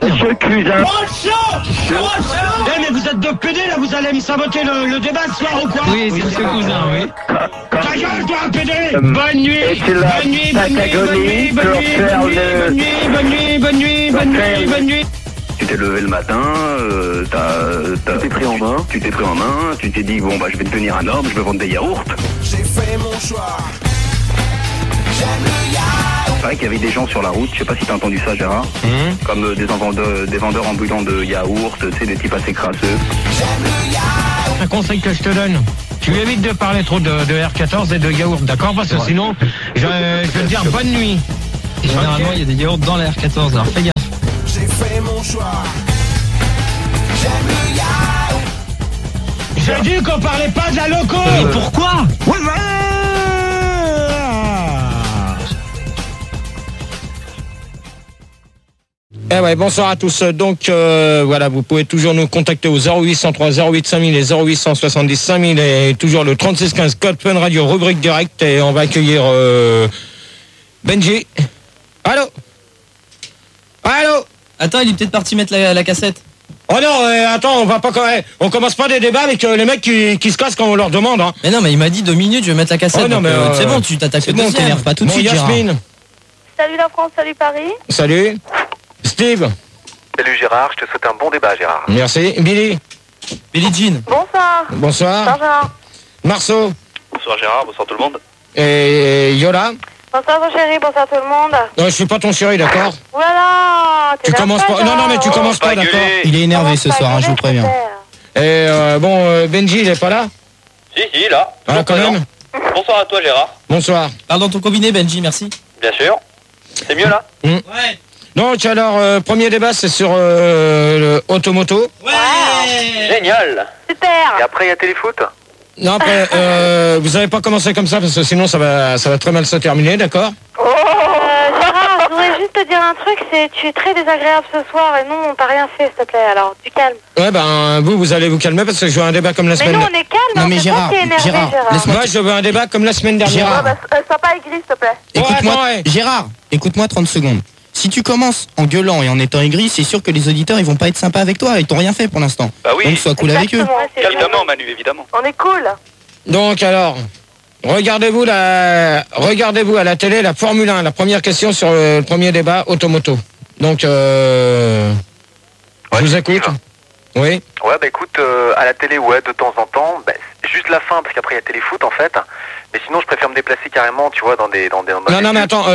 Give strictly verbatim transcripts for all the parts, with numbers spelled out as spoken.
Monsieur Cluzin. Eh mais vous êtes deux P D là, vous allez me saboter le, le débat ce soir ou quoi? Oui, c'est Monsieur Cousin, oui. Ta gueule toi P D. Euh, Bonne nuit. et tu l'as Bonne nuit, bonne nuit, bonne nuit, pour bonne nuit, faire bonne nuit, le- bonne nuit, bonne nuit, bonne nuit, bonne nuit, bonne nuit. Tu t'es levé le matin, euh, t'as, t'as, tu t'es pris en main, tu t'es pris en main, tu t'es dit bon bah je vais devenir un homme, je vais vendre des yaourts. J'ai fait mon choix. J'aime le yaourt. C'est vrai qu'il y avait des gens sur la route, je sais pas si t'as entendu ça Gérard, Mmh. comme euh, des, vendeurs, des vendeurs ambulants de yaourts, tu sais des types assez crasseux. J'aime le yaourt. Un conseil que je te donne, tu évites de parler trop de, de R quatorze et de yaourt, d'accord? Parce que sinon, je, je vais te dire bonne nuit. Et généralement, il y a des yaourts dans la R quatorze, alors fais gaffe. J'ai fait mon choix. J'aime le yaourt. J'ai dit qu'on parlait pas de la loco. Mais pourquoi? Ouais, ouais. Eh ouais, bonsoir à tous. Donc euh, voilà, vous pouvez toujours nous contacter au zéro huit cent trois zéro huit cinq mille et zéro huit cent soixante-dix cinq mille et toujours le trente-six quinze Code Fun Radio rubrique direct et on va accueillir euh, Benji. Allô? Allô? Attends, il est peut-être parti mettre la, la cassette. Oh non, euh, attends, on va pas quand on commence pas des débats avec euh, les mecs qui, qui se cassent quand on leur demande. Hein. Mais non, mais il m'a dit deux minutes, je vais mettre la cassette. Oh non, donc, mais, euh, euh, c'est bon, tu t'attaques c'est le bon, deuxième. t'énerve Pas tout de Bon, suite, Gérard. Yasmine. Salut la France, salut Paris. Salut. Steve. Salut Gérard, je te souhaite un bon débat Gérard. Merci. Billy. Billie Jean. Bonsoir. Bonsoir. Bonsoir. Marceau. Bonsoir Gérard, bonsoir tout le monde. Et Yola. Bonsoir mon chéri, bonsoir tout le monde. Non, je suis pas ton chéri, d'accord? Voilà. Tu commences pas. Non, non, mais tu commences pas, d'accord? Il est énervé ce soir, hein, je vous préviens. Et euh, bon, euh, Benji, il est pas là? Si, si, là. Ah, quand même. Bonsoir à toi, Gérard. Bonsoir. Parle dans ton combiné, Benji, merci. Bien sûr. C'est mieux, là? Mm. Ouais. Donc, alors, euh, premier débat, c'est sur euh, le automoto. Ouais. Génial. Super. Et après il y a téléfoot. Non, après, euh, vous avez pas commencé comme ça, parce que sinon, ça va, ça va très mal se terminer, d'accord? Euh, Gérard, je voudrais juste te dire un truc, c'est tu es très désagréable ce soir et nous on t'a rien fait s'il te plaît, alors du calme. Ouais, ben, vous, vous allez vous calmer, parce que je veux un débat comme la Mais semaine nous dernière. on est calme, Non, on mais sait Gérard, pas que t'es énervé Gérard, Gérard. laisse-moi- Moi, je veux un débat comme la semaine dernière. Gérard. Ouais, bah, euh, sois pas aigri s'il te plaît. Écoute-moi, attends, ouais. Gérard, écoute-moi trente secondes. Si tu commences en gueulant et en étant aigri, c'est sûr que les auditeurs ils vont pas être sympas avec toi, ils t'ont rien fait pour l'instant. Bah oui. Donc sois cool avec eux. Exactement, c'est Évidemment Manu, évidemment. bon. On est cool. Donc, alors, regardez-vous la, regardez-vous à la télé la Formule un, la première question sur le premier débat automoto. Donc, euh, je vous écoute. Oui. Ouais bah écoute, euh, à la télé ouais de temps en temps, bah, c'est juste la fin parce qu'après il y a téléfoot en fait. Mais sinon je préfère me déplacer carrément, tu vois, dans des... Dans des dans Non, des non, mais lieux. attends,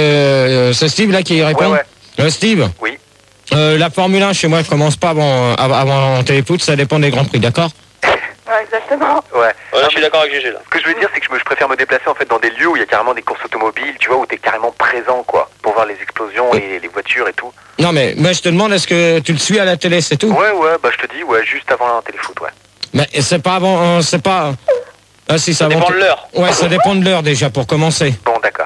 euh, c'est Steve là qui répond. Ouais, ouais. Euh, Steve. Oui. Euh, la Formule un chez moi commence pas avant, avant, avant téléfoot, ça dépend des grands prix, d'accord? Ouais, exactement. Ouais. Ouais, Non, je suis mais d'accord avec Gégé, là. Ce que je veux dire c'est que je, me, je préfère me déplacer en fait dans des lieux où il y a carrément des courses automobiles, tu vois, où t'es carrément présent quoi, pour voir les explosions et les voitures et tout. Non, mais moi je te demande, est-ce que tu le suis à la télé, c'est tout? Ouais ouais, bah je te dis, ouais, juste avant la téléfoot, ouais. Mais c'est pas avant, euh, c'est pas... Ah si, Ça ça dépend avant- de l'heure. Ouais, ça dépend de l'heure déjà pour commencer. Bon d'accord.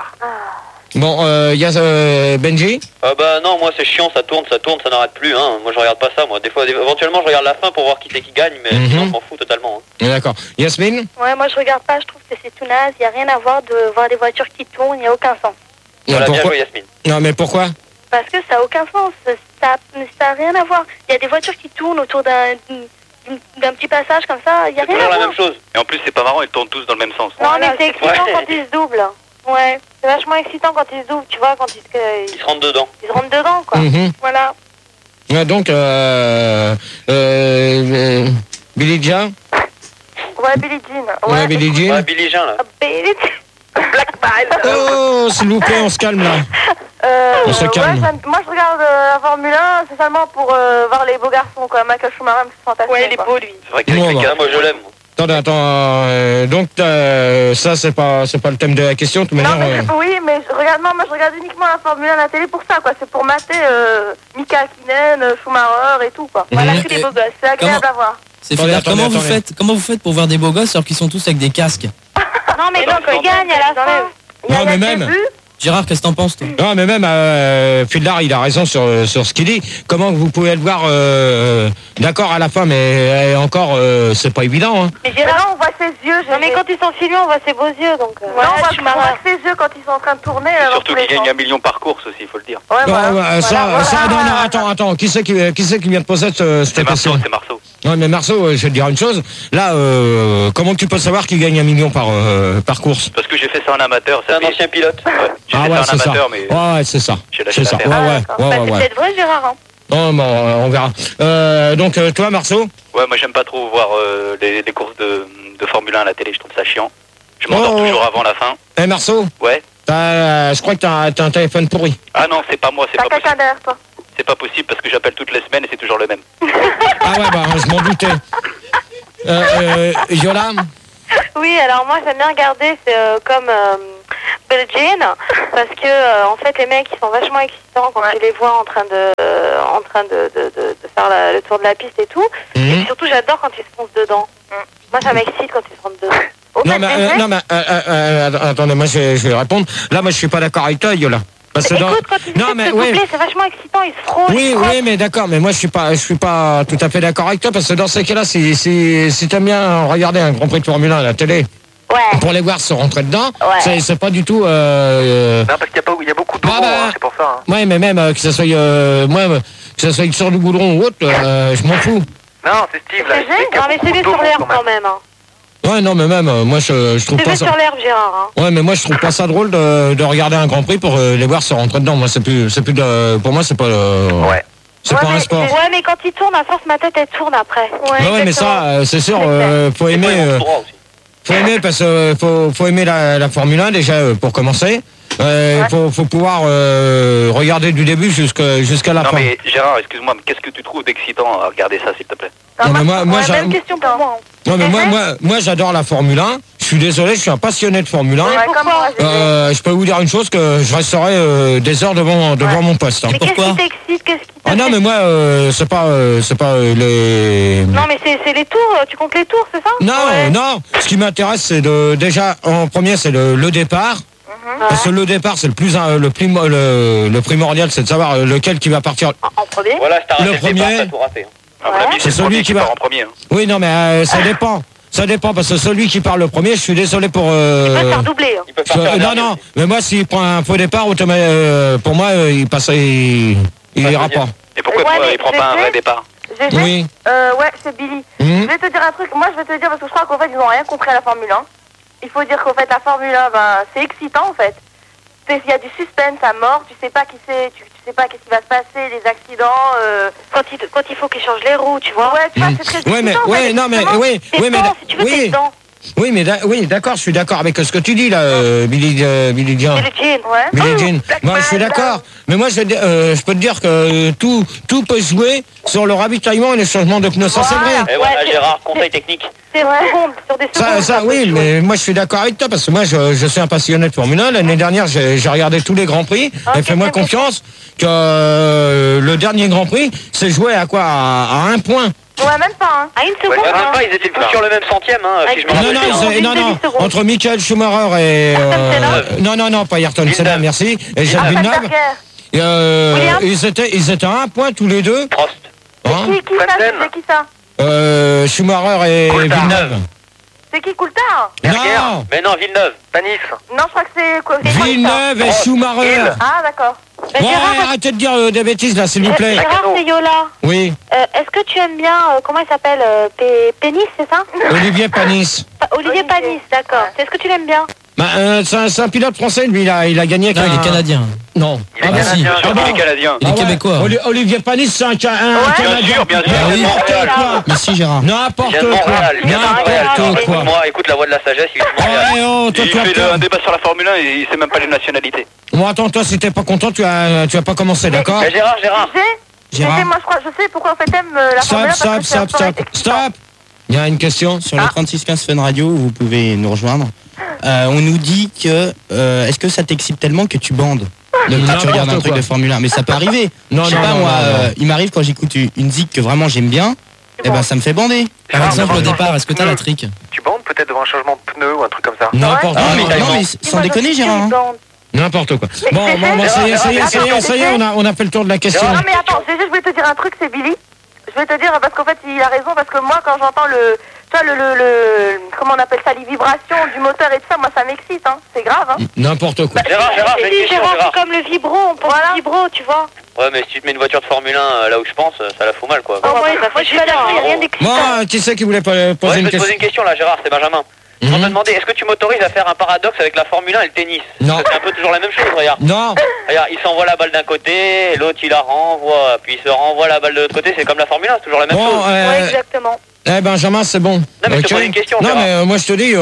Bon, il euh, y a euh, Benji. Ah bah non, moi c'est chiant, ça tourne, ça tourne, ça n'arrête plus, hein. Moi je regarde pas ça, moi. Des fois, des- éventuellement je regarde la fin pour voir qui c'est qui gagne, mais Mhm. sinon je m'en fous totalement. hein. D'accord. Yasmine. Ouais, moi je regarde pas, je trouve que c'est tout naze, il y a rien à voir de voir des voitures qui tournent, il n'y a aucun sens. Non, Voilà, bien pourquoi... joué, Yasmine. non, mais pourquoi? Parce que ça a aucun sens, ça ça a rien à voir. Il y a des voitures qui tournent autour d'un d'un petit passage comme ça, il y a C'est rien à toujours la voir. même chose. Et en plus c'est pas marrant, ils tournent tous dans le même sens. Non, mais c'est excitant Ouais. quand ils se doublent. Ouais, c'est vachement excitant quand ils se doublent, tu vois, quand ils se, Ils se rentrent dedans. ils se rentrent dedans, quoi. Mhm. Voilà. Ouais, donc, euh, euh, euh, Billy Jean. Ouais, Billie Jean. Ouais, Billie Jean. Ouais, Billy Jean, là. Ah, Billie Jean. Black Bile. Oh, s'il vous plaît, on se calme là. Euh, On se ouais, calme. ça me- moi je regarde euh, la Formule un, c'est seulement pour euh, voir les beaux garçons, quoi. Michael Schumacher, c'est fantastique. Ouais, il est beau, lui. C'est vrai qu'il Bon, est bah. moi je l'aime. moi. Attends, attends. euh, donc, euh, ça, c'est pas, c'est pas le thème de la question. De toute Non, manière, mais euh, oui, mais je regarde, non, moi je regarde uniquement la Formule un à la télé pour ça, quoi. C'est pour mater euh, Mika Hakkinen, euh, Schumacher et tout, quoi. Voilà, Mhm. tous les beaux gosses. C'est agréable Comment- à voir. C'est Attendez, fier. attendez, Comment vous attendez. faites Comment vous faites pour voir des beaux gosses alors qu'ils sont tous avec des casques? Non, mais non, quand ils ils gagnent à la fin. Il y a- Non, il y a mais des même. buts, Gérard, qu'est-ce que t'en penses, toi? Non, mais même euh, Fildar, il a raison sur, sur ce qu'il dit. Comment vous pouvez le voir euh, d'accord à la fin, mais euh, encore, euh, c'est pas évident. Hein. Mais Gérard, Là, on voit ses yeux. non mais quand ils sont filmés, on voit ses beaux yeux, donc... Euh... Ouais, on voit je suis on marrant. voit ses yeux quand ils sont en train de tourner. Et alors, surtout tous les qu'il gagne sens. un million par course aussi, il faut le dire. Ouais, Ouais, voilà. ouais, ça, Voilà, ça, voilà. non, non, attends, attends, qui c'est qui, qui, c'est qui vient de poser cette, cette C'est Marceau, question? c'est Marceau. Ouais, mais Marceau, euh, je vais te dire une chose. Là, euh, comment tu peux savoir qu'il gagne un million par, euh, par course? Parce que j'ai fait ça en amateur. C'est ça un fait- ancien pilote. Ouais, j'ai Ah fait ouais, ça en c'est ça. amateur, mais Ouais, ouais, c'est ça. j'ai lâché C'est ça. l'affaire. Ouais, Ah, ouais, d'accord. ouais, Bah, ouais, c'est ouais. peut-être vrai, Gérard. Hein. Non, bon, euh, on verra. Euh, donc, euh, toi, Marceau? Ouais, moi j'aime pas trop voir euh, les, les courses de, de Formule un à la télé, je trouve ça chiant. Je m'endors Oh. toujours avant la fin. Eh, Marceau, Ouais. t'as, euh, je crois que t'as, t'as un téléphone pourri. Ah non, c'est pas moi, c'est T'as pas quelqu'un possible. derrière toi. C'est pas possible parce que j'appelle toutes les semaines et c'est toujours le même. Ah ouais, bah, je m'en doutais. Euh, euh, Yola? Oui, alors moi j'aime bien regarder, c'est euh, comme euh, Billie Jean, parce que euh, en fait les mecs ils sont vachement excitants quand tu les vois en train de, euh, en train de, de, de, de faire la- le tour de la piste et tout. Et Mhm. puis surtout j'adore quand ils se foncent dedans. Moi ça m'excite quand ils se rentrent dedans. Au Non, fait, mais, les euh, mecs- non, mais euh, euh, euh, attendez, moi je, vais- je vais répondre. Là, moi je suis pas d'accord avec toi, Yola. Parce que dans- Écoute, quand ils Non, se mais se ouais. coupler, c'est vachement excitant, ils se frôlent. Oui, ils se frottent. oui, mais d'accord, mais moi je suis pas, je suis pas tout à fait d'accord avec toi parce que dans ces cas-là, si, si, si t'aimes bien regarder un Grand Prix de Formule un à la télé Ouais. pour les voir se rentrer dedans, Ouais. c'est, c'est pas du tout. Euh, euh, Non, parce qu'il y a, pas, il y a beaucoup d'euro, Ah bah. hein, c'est pour ça. Hein. ouais, mais même euh, que ça soit, euh, moi, euh, que ça soit sur du goudron ou autre, euh, je m'en fous. Non, c'est Steve, là. C'est il dit qu'il y a Non mais beaucoup c'est vu d'euros, sur l'herbe quand quand même. Hein. Ouais, non, mais même, euh, moi je, je trouve C'est pas vu ça. sur l'herbe, Gérard. Hein. Ouais, mais moi je trouve pas ça drôle de, de regarder un Grand Prix pour euh, les voir se rentrer dedans. Moi, c'est plus, c'est plus de, pour moi, c'est pas. euh, Ouais. C'est Ouais, pas un mais- sport. Ouais, mais quand ils tournent, à force, ma tête, elle tourne après. Ouais, ouais, mais ça, euh, c'est sûr, euh, faut aimer. Ils ont euh, le droit aussi. Faut aimer parce que euh, faut, faut aimer la, la Formule un déjà euh, pour commencer. Euh, Ouais. faut, faut pouvoir euh, regarder du début jusqu'à jusqu'à la Non fin. mais Gérard, excuse-moi, mais qu'est-ce que tu trouves d'excitant à regarder ça, s'il te plaît? Non, mais moi, moi, Ouais, j'a- même question pour moi. non, mais moi, Mhm. moi, moi, j'adore la Formule un. Je suis désolé, je suis un passionné de Formule un. Ouais, pourquoi comme moi, j'ai- Euh, je peux vous dire une chose que je resterai euh, des heures devant devant Ouais. mon poste. hein. Mais qu'est-ce Pourquoi qui t'excite? Qu'est-ce qui Ah non, t'intéresse mais moi, euh, c'est pas, euh, c'est pas euh, les. Non, mais c'est c'est les tours, euh, tu comptes les tours, c'est ça? Non, Ouais. non. Ce qui m'intéresse, c'est de déjà en premier, c'est le, le départ. Parce que le départ, c'est le plus euh, le plus mo- le, le primordial, c'est de savoir euh, lequel qui va partir. En en premier? Voilà, si t'as Le raté le départ, premier- t'as tout raté. hein. À mon Ouais. avis, C'est c'est le celui premier qui qui va- part en premier. hein. Oui, non, mais euh, ça dépend. Ça dépend parce que celui qui part le premier, je suis désolé pour. Tu Euh, peux te faire doubler. Hein. Il peut parce que- partir non, dernier non. aussi. Mais moi, s'il prend un faux départ, automa- euh, pour moi, euh, il passe, il, il Pas ira deuxième. pas. Et pourquoi Ouais, il prend- mais il prend je pas un sais. vrai départ? G G, Oui. euh, ouais, c'est Billy. Mhm. Je vais te dire un truc. Moi, je vais te dire parce que je crois qu'en fait, ils n'ont rien compris à la Formule un. Il faut dire qu'en fait, la Formule un, ben, c'est excitant en fait. C'est- Il y a du suspense à mort. Tu sais pas qui c'est. Tu, tu sais pas qu'est-ce qui va se passer, les accidents. Euh... Quand il, quand il faut qu'il change les roues, tu vois. Ouais, tu vois, Mhm. c'est très Ouais, mais, excitant, en ouais, fait, non, mais, justement. oui, T'es oui, mais, dedans, si tu veux, t'es oui, dedans. oui, mais, da- oui, d'accord, je suis d'accord avec ce que tu dis là, euh, Billy, euh, Billy Jean. C'est le jean. Ouais. Billie Jean. Moi, je suis d'accord. Mais moi, je, vais te- euh, je peux te dire que euh, tout, tout peut se jouer sur le ravitaillement et le changement de pneus. Ça, c'est Voilà. vrai. Et voilà, c'est- Gérard, conseil technique. C'est Ouais. secondes, sur des secondes. Ça, ça, peut oui, se jouer. mais moi, je suis d'accord avec toi parce que moi, je, je suis un passionné de Formule un. L'année dernière, j'ai j'ai regardé tous les Grands Prix. Ok, Et fais-moi c'est bon. confiance que euh, le dernier Grand Prix, c'est joué à quoi à, à un point. Ouais, même pas. Hein. À une Ouais, seconde. même hein. pas, ils étaient tous sur le même centième, hein, si je me Ah, Non, rappelle non, bien. ils- secondes, non, une non, demi-seconde. entre Michael Schumacher et... Ayrton euh, Senna. non, non, non, pas Ayrton Villeneuve. Senna, merci. Et Jacques Ah, Villeneuve. Vettel. Et, euh, Williams. ils, étaient, ils étaient à un point tous les deux. Prost. Hein. Qui, qui ça? Frentzen. C'est qui ça? Euh, Schumacher et Coulthard. Villeneuve. C'est qui Coulthard? Non, Mais non, Villeneuve. Panif. Non, je crois que c'est quoi? c'est Villeneuve et Prost. Schumacher. Hill. Ah, d'accord. Mais Ouais, Gérard, arrêtez de dire euh, des bêtises là, s'il vous euh, plaît. Gérard, c'est Yola. Oui, Euh, Est-ce que tu aimes bien, euh, comment il s'appelle euh, P- Pénis, c'est ça? Olivier Panis. Pa- Olivier Olivier. Panis, d'accord. Ouais. Est-ce que tu l'aimes bien? Bah, euh, c'est un, c'est un pilote français, lui, il a, il a gagné avec Non, il un- est canadien. Non. Il est Ah, bah, canadien. si. Bien Ah sûr, bon il est canadien. Il est Ah ouais. québécois. Oli- Olivier Panis, c'est un, ca- un Ouais. Canadien. Bien sûr, bien sûr. Ah oui. N'importe quoi. Mais si, Gérard. N'importe Il vient de quoi. Montréal. Il vient de Montréal. N'importe quoi. Écoute-moi, écoute la voix de la sagesse, il vient de Montréal. Ouais, oh, toi, Il tu as fait peur. un débat sur la Formule un et il sait même pas les nationalités. Bon, attends, toi, si t'es pas content, tu as, tu as pas commencé, d'accord? Mais Gérard, Gérard. Tu sais, tu Gérard. sais, moi, je crois, je sais pourquoi en fait t'aimes euh, la Formule Stop, un, parce stop, que c'est un stop, sport stop, excitant. stop. Il y a une question. Sur le Ah. trente-six quinze Fun Radio, vous pouvez nous rejoindre. Euh, on nous dit que euh, est-ce que ça t'excite tellement que tu bandes de, quand N'importe tu regardes un truc quoi. de Formule un? Mais ça peut arriver. Non, Je sais non, pas non, moi, non, non. euh, il m'arrive quand j'écoute une une zik que vraiment j'aime bien, et ben ça me fait bander. Par Ah, exemple mais au bon, départ, est-ce que t'as pneu. la trick? Tu bandes peut-être devant un changement de pneu ou un truc comme ça. N'importe Non quoi. mais, Ouais. non, mais Dis-moi, sans déconner je Gérard. suis hein. bande. N'importe quoi. Bon, bon, bon, ça y est, ça y est, ça y est, ça y est, on a, on a fait le tour de la question. Non mais attends, G G, je voulais te dire un truc, c'est Billy. Je vais te dire parce qu'en fait il a raison, parce que moi quand j'entends le, tu vois le, le, le, comment on appelle ça, les vibrations du moteur et tout ça, moi ça m'excite, hein. C'est grave, hein. N'importe quoi. Bah, Gérard, Gérard, j'ai une si, question, Gérard, Gérard. c'est comme le vibro, on pense Voilà. au vibro, tu vois. Ouais, mais si tu te mets une voiture de Formule un euh, là où je pense, euh, ça la fout mal, quoi. Oh, moi, bah, moi, ça je fait suis pas d'accord, il n'y a chier, rien hein. d'excitant. Moi, qui c'est qui voulait pas Ouais, poser je une vais te poser question? une question là, Gérard, c'est Benjamin. Je Mhm. me demandais, est-ce que tu m'autorises à faire un paradoxe avec la Formule un et le tennis? Non. C'est un peu toujours la même chose, regarde. Non. Regarde, il s'envoie la balle d'un côté, et l'autre il la renvoie, puis il se renvoie la balle de l'autre côté, c'est comme la Formule un, c'est toujours la même Bon, chose. euh, Ouais, exactement. eh Benjamin, c'est bon. mais je te Ok. pose une question, Non, Gérard. mais euh, moi je te dis, euh,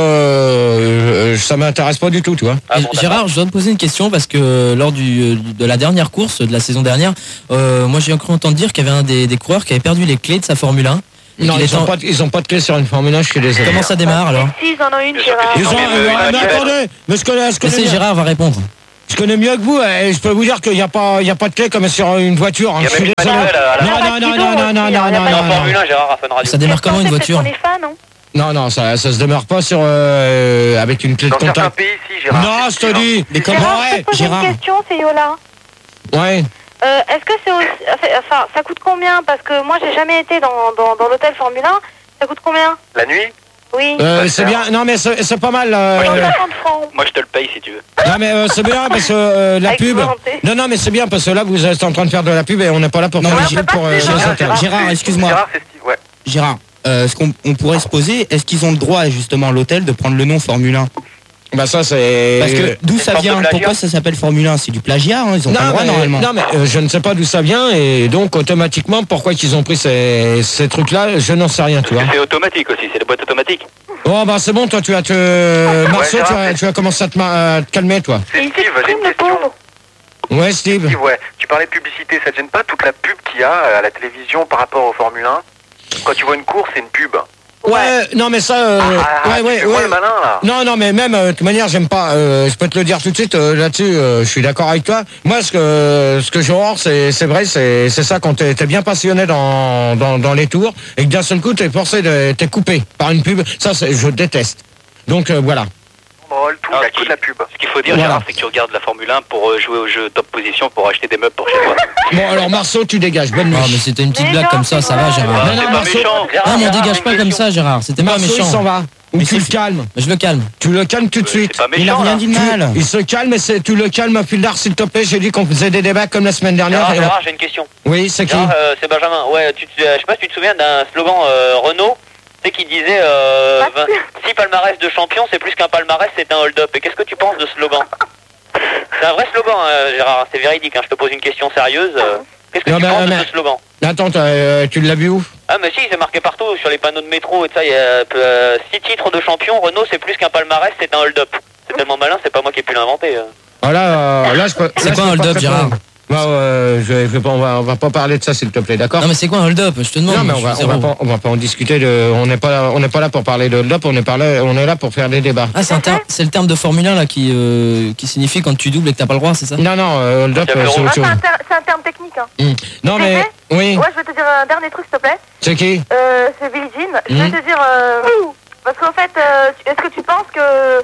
euh, ça m'intéresse pas du tout, tu vois. Ah Et bon, d'accord. Gérard, je dois te poser une question parce que euh, lors du, de la dernière course de la saison dernière, euh, moi j'ai cru entendre dire qu'il y avait un des, des coureurs qui avait perdu les clés de sa Formule un. et Non, qu'il ils était ont en- pas, de- ils ont pas de clé sur une Formule un, je suis désolé. Comment ça démarre alors? Si, ils en ont une, Ils ont- Gérard. Ils ont, Non, mais, euh, euh, mais euh, attendez, mais je connais, je connais, Laissez mieux, Gérard va répondre. je connais mieux que vous, et je peux vous dire qu'il n'y a pas, il y a pas de clé comme sur une voiture. Hein, Il y a je suis même désolé. pas de manuel à la- Non, non, non, non, non, non, non, non, Mais en non, Formule non. un, Gérard a Fun Radio. Ça démarre comment une voiture? On est fan, non? Non, non, ça, ça se démarre pas sur euh, avec une clé de Dans certains contact. pays, si, Gérard. Non, je te dis. Mais comment Gérard, je ouais, te pose Gérard. une question, c'est Yola. Ouais. Euh, Est-ce que c'est aussi... Enfin, ça coûte combien? Parce que moi, j'ai jamais été dans, dans, dans l'hôtel Formule un. Ça coûte combien? La nuit? Oui. Euh, c'est bien. Non, mais c'est c'est pas mal. euh, cent cinquante francs. Moi je te le paye si tu veux. Non, mais euh, c'est bien parce que euh, la Avec pub. volonté. Non, non, mais c'est bien parce que là, vous êtes en train de faire de la pub et on n'est pas là pour Non, faire mais la j'ai- pub pour euh, Gérard, les hôtels. Gérard, Gérard, excuse-moi. Gérard, c'est Steve, ouais. Gérard, euh, ce qu'on on pourrait se poser, est-ce qu'ils ont le droit justement à l'hôtel de prendre le nom Formule un? Bah ça c'est. Parce que d'où c'est ça une forme de vient? plagiat. Pourquoi ça s'appelle Formule un? C'est du plagiat, hein, ils ont pas le Non droit mais, normalement. non mais euh, je ne sais pas d'où ça vient et donc automatiquement pourquoi qu'ils ont pris ces, ces trucs là je n'en sais rien tu vois. C'est automatique aussi, c'est des boîtes automatiques. Oh bah c'est bon toi tu vas te Marceau Gérard, tu, vas, c'est- tu vas commencer à te, ma- à te calmer toi. C'est Et il Steve, j'ai s'exprime, une le question. pauvre. Ouais Steve. Steve, ouais. Tu parlais de publicité, ça te gêne pas toute la pub qu'il y a à la télévision par rapport au Formule un? Quand tu vois une course, c'est une pub. Ouais non mais ça euh, Ah, ouais tu ouais fais quoi ouais. le malin là? Non, non, mais même, euh, de toute manière, j'aime pas, euh, je peux te le dire tout de suite, euh, là-dessus, euh, je suis d'accord avec toi. Moi, ce que, ce que j'ai horreur, c'est, c'est vrai, c'est, c'est ça, quand t'es, t'es bien passionné dans, dans, dans les tours, et que d'un seul coup, t'es forcé de, t'es coupé par une pub, ça, c'est, je déteste. Donc, euh, voilà. Drôle, tout, il y a Ah, que de la pub. Ce qu'il faut dire, Voilà. Gérard, c'est que tu regardes la Formule un pour euh, jouer au jeu top position pour acheter des meubles pour chez toi. Bon, alors, Marceau, tu dégages, bonne nuit. Ah mais c'était une petite Mais blague non, comme ça, c'est ça va vrai. Gérard. Non, c'est non, pas Marceau. méchant. Gérard, Ah mais on Gérard, dégage une pas comme question. ça Gérard, c'était pas Marceau, il méchant. s'en va. Ou Mais tu le c'est- calmes. Je le calme. Tu le calmes tout de suite. C'est pas Il a méchant. rien là. dit de mal. Il se calme, et c'est, tu le calmes, Fildar, s'il te plaît. J'ai dit qu'on faisait des débats comme la semaine dernière. Gérard, et on- Gérard, j'ai une question. Oui, c'est qui? Gérard, euh, c'est Benjamin. Ouais, tu, te- euh, je sais pas si tu te souviens d'un slogan euh, Renault, tu sais, qui disait euh, Ah, vingt six palmarès de champion, c'est plus qu'un palmarès, c'est un hold-up. Et qu'est-ce que tu penses de ce slogan? C'est un vrai slogan, euh, Gérard, c'est véridique. Hein. Je te pose une question sérieuse. euh, Qu'est-ce que Non, tu mais- penses mais- de ce slogan? Attends, t'as, euh, tu l'as vu où? Ah, mais si, c'est marqué partout sur les panneaux de métro et tout ça. Il y a euh, six titres de champion. Renault, c'est plus qu'un palmarès, c'est un hold-up. C'est tellement malin, c'est pas moi qui ai pu l'inventer. euh. Ah là, euh, là, je peux. C'est là, quoi je un peux pas hold-up, te Gérard? répondre. Bah, euh, je vais pas, on va, on va pas parler de ça, s'il te plaît, d'accord? Non mais c'est quoi un hold-up? Je te demande. Non, mais on je va, suis on va zéro. pas, on va pas en discuter. De, on n'est pas, on n'est pas là pour parler de hold-up. On est pas là, on est là pour faire des débats. Ah c'est un terme, c'est le terme de Formule un là qui, euh, qui signifie quand tu doubles et que t'as pas le droit, c'est ça? Non, non, euh, hold-up, Tiens, euh, c'est Florent. Ah, autre c'est chose. un, ter- c'est un terme technique, hein. Hum. Non, mais oui, Ouais, je vais te dire un dernier truc, s'il te plaît. c'est qui? Euh, c'est Billie Jean. Je vais Mhm. te dire... euh, parce qu'en fait, euh, tu- est-ce que tu penses que,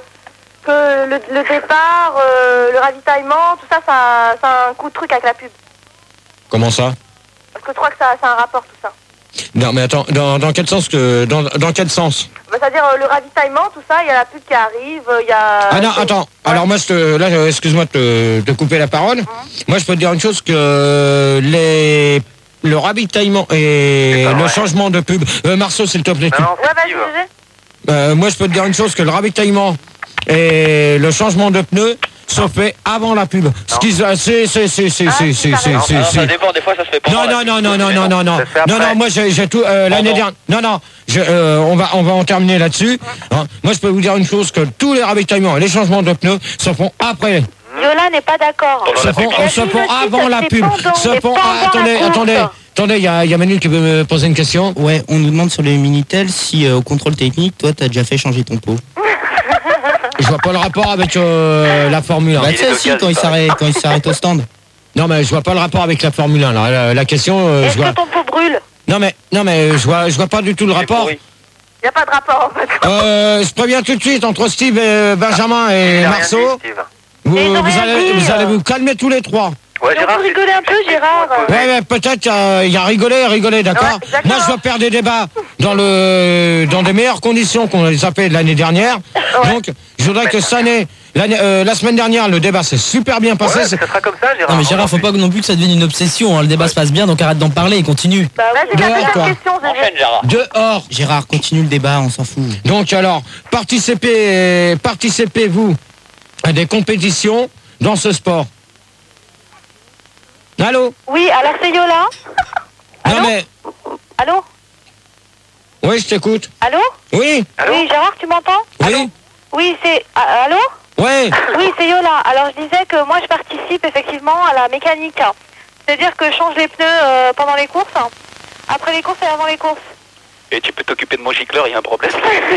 que le, le départ, euh, le ravitaillement, tout ça, ça, ça a un coup de truc avec la pub? Comment ça? Parce que je crois que ça, ça a un rapport, tout ça. Non, mais attends, dans, dans quel sens que, dans, dans quel sens? Bah, c'est-à-dire euh, le ravitaillement, tout ça, il y a la pub qui arrive, euh, il y a... Ah non, c'est- attends. Ouais. Alors moi, je te, là, euh, excuse-moi de te, de couper la parole. Moi, je peux te dire une chose que les, le ravitaillement et C'est pas le vrai. changement de pub. Euh, Marceau, s'il te plaît. tu- Non, non, Ouais, c'est vas-y, Steve. G G. Euh, moi, je peux te dire une chose, que le ravitaillement et le changement de pneus se fait avant la pub. Ce qui se- c'est, c'est, c'est, c'est, Ah, c'est, si, c'est, t'as c'est, raison. c'est, Alors, ça c'est- dépend, des fois ça se fait pendant Non, la non, pub, non, non, c'est non, non, non, non, Ça se fait non, après. non, moi, j'ai, j'ai tout, euh, l'année Pardon. dernière, non, non, je, euh, on va, on va en terminer là-dessus. Hein. Moi, je peux vous dire une chose, que tous les ravitaillements et les changements de pneus se font après. Yola n'est pas d'accord. Pendant Se la font, pub. se font avant la pub. Se Et font, pendant ah, la attendez, course. attendez, attendez, il y a, il y a Manu qui veut me poser une question. Ouais, on nous demande sur les Minitel si euh, au contrôle technique, toi t'as déjà fait changer ton pot. Je vois pas le rapport avec euh, la Formule un. Bah il tu est sais si local, quand il ça. s'arrête quand il s'arrête au stand. Non, mais je vois pas le rapport avec la Formule un. Là. La, la question, euh, Est-ce je vois. que ton pot brûle? Non, mais, non, mais je vois, je vois pas du tout le C'est rapport. pourri. Il n'y a pas de rapport, en fait. Euh, je préviens tout de suite entre Steve et euh, Benjamin J'ai et rien Marceau. dit, Steve. Vous, Et ils ont vous rien allez, dit, vous euh. allez vous calmer tous les trois. Ouais, On Gérard, peut c'est- rigoler un peu, Gérard. Ouais, ouais, peut-être euh, il y a rigolé, rigolé, d'accord. Ouais, exactement. Moi, je veux faire des débats dans le dans des meilleures conditions qu'on les a fait l'année dernière. Donc, je voudrais que cette année, l'année, euh, la semaine dernière, le débat s'est super bien passé. Ouais, C'est- ça sera comme ça, Gérard. Non mais Gérard, faut pas non plus que ça devienne une obsession, hein. Le débat se passe bien, donc arrête d'en parler et continue. Bah oui. Vas-y, la Dehors, toi. deuxième question, Gégé. Enchaîne, Gérard. Dehors. Gérard, continue le débat, on s'en fout. Donc, alors, participez, participez-vous à des compétitions dans ce sport. Allô? Oui, alors c'est Yola. Non Allô mais, Allô oui, je t'écoute. Allô Oui, Allô Oui, Gérard, tu m'entends? oui, Oui, c'est... ah, allô oui. Oui, c'est Yola. Alors, je disais que moi, je participe effectivement à la mécanique. C'est-à-dire que je change les pneus euh, pendant les courses, après les courses et avant les courses. Et tu peux t'occuper de mon gicleur, il y a un problème.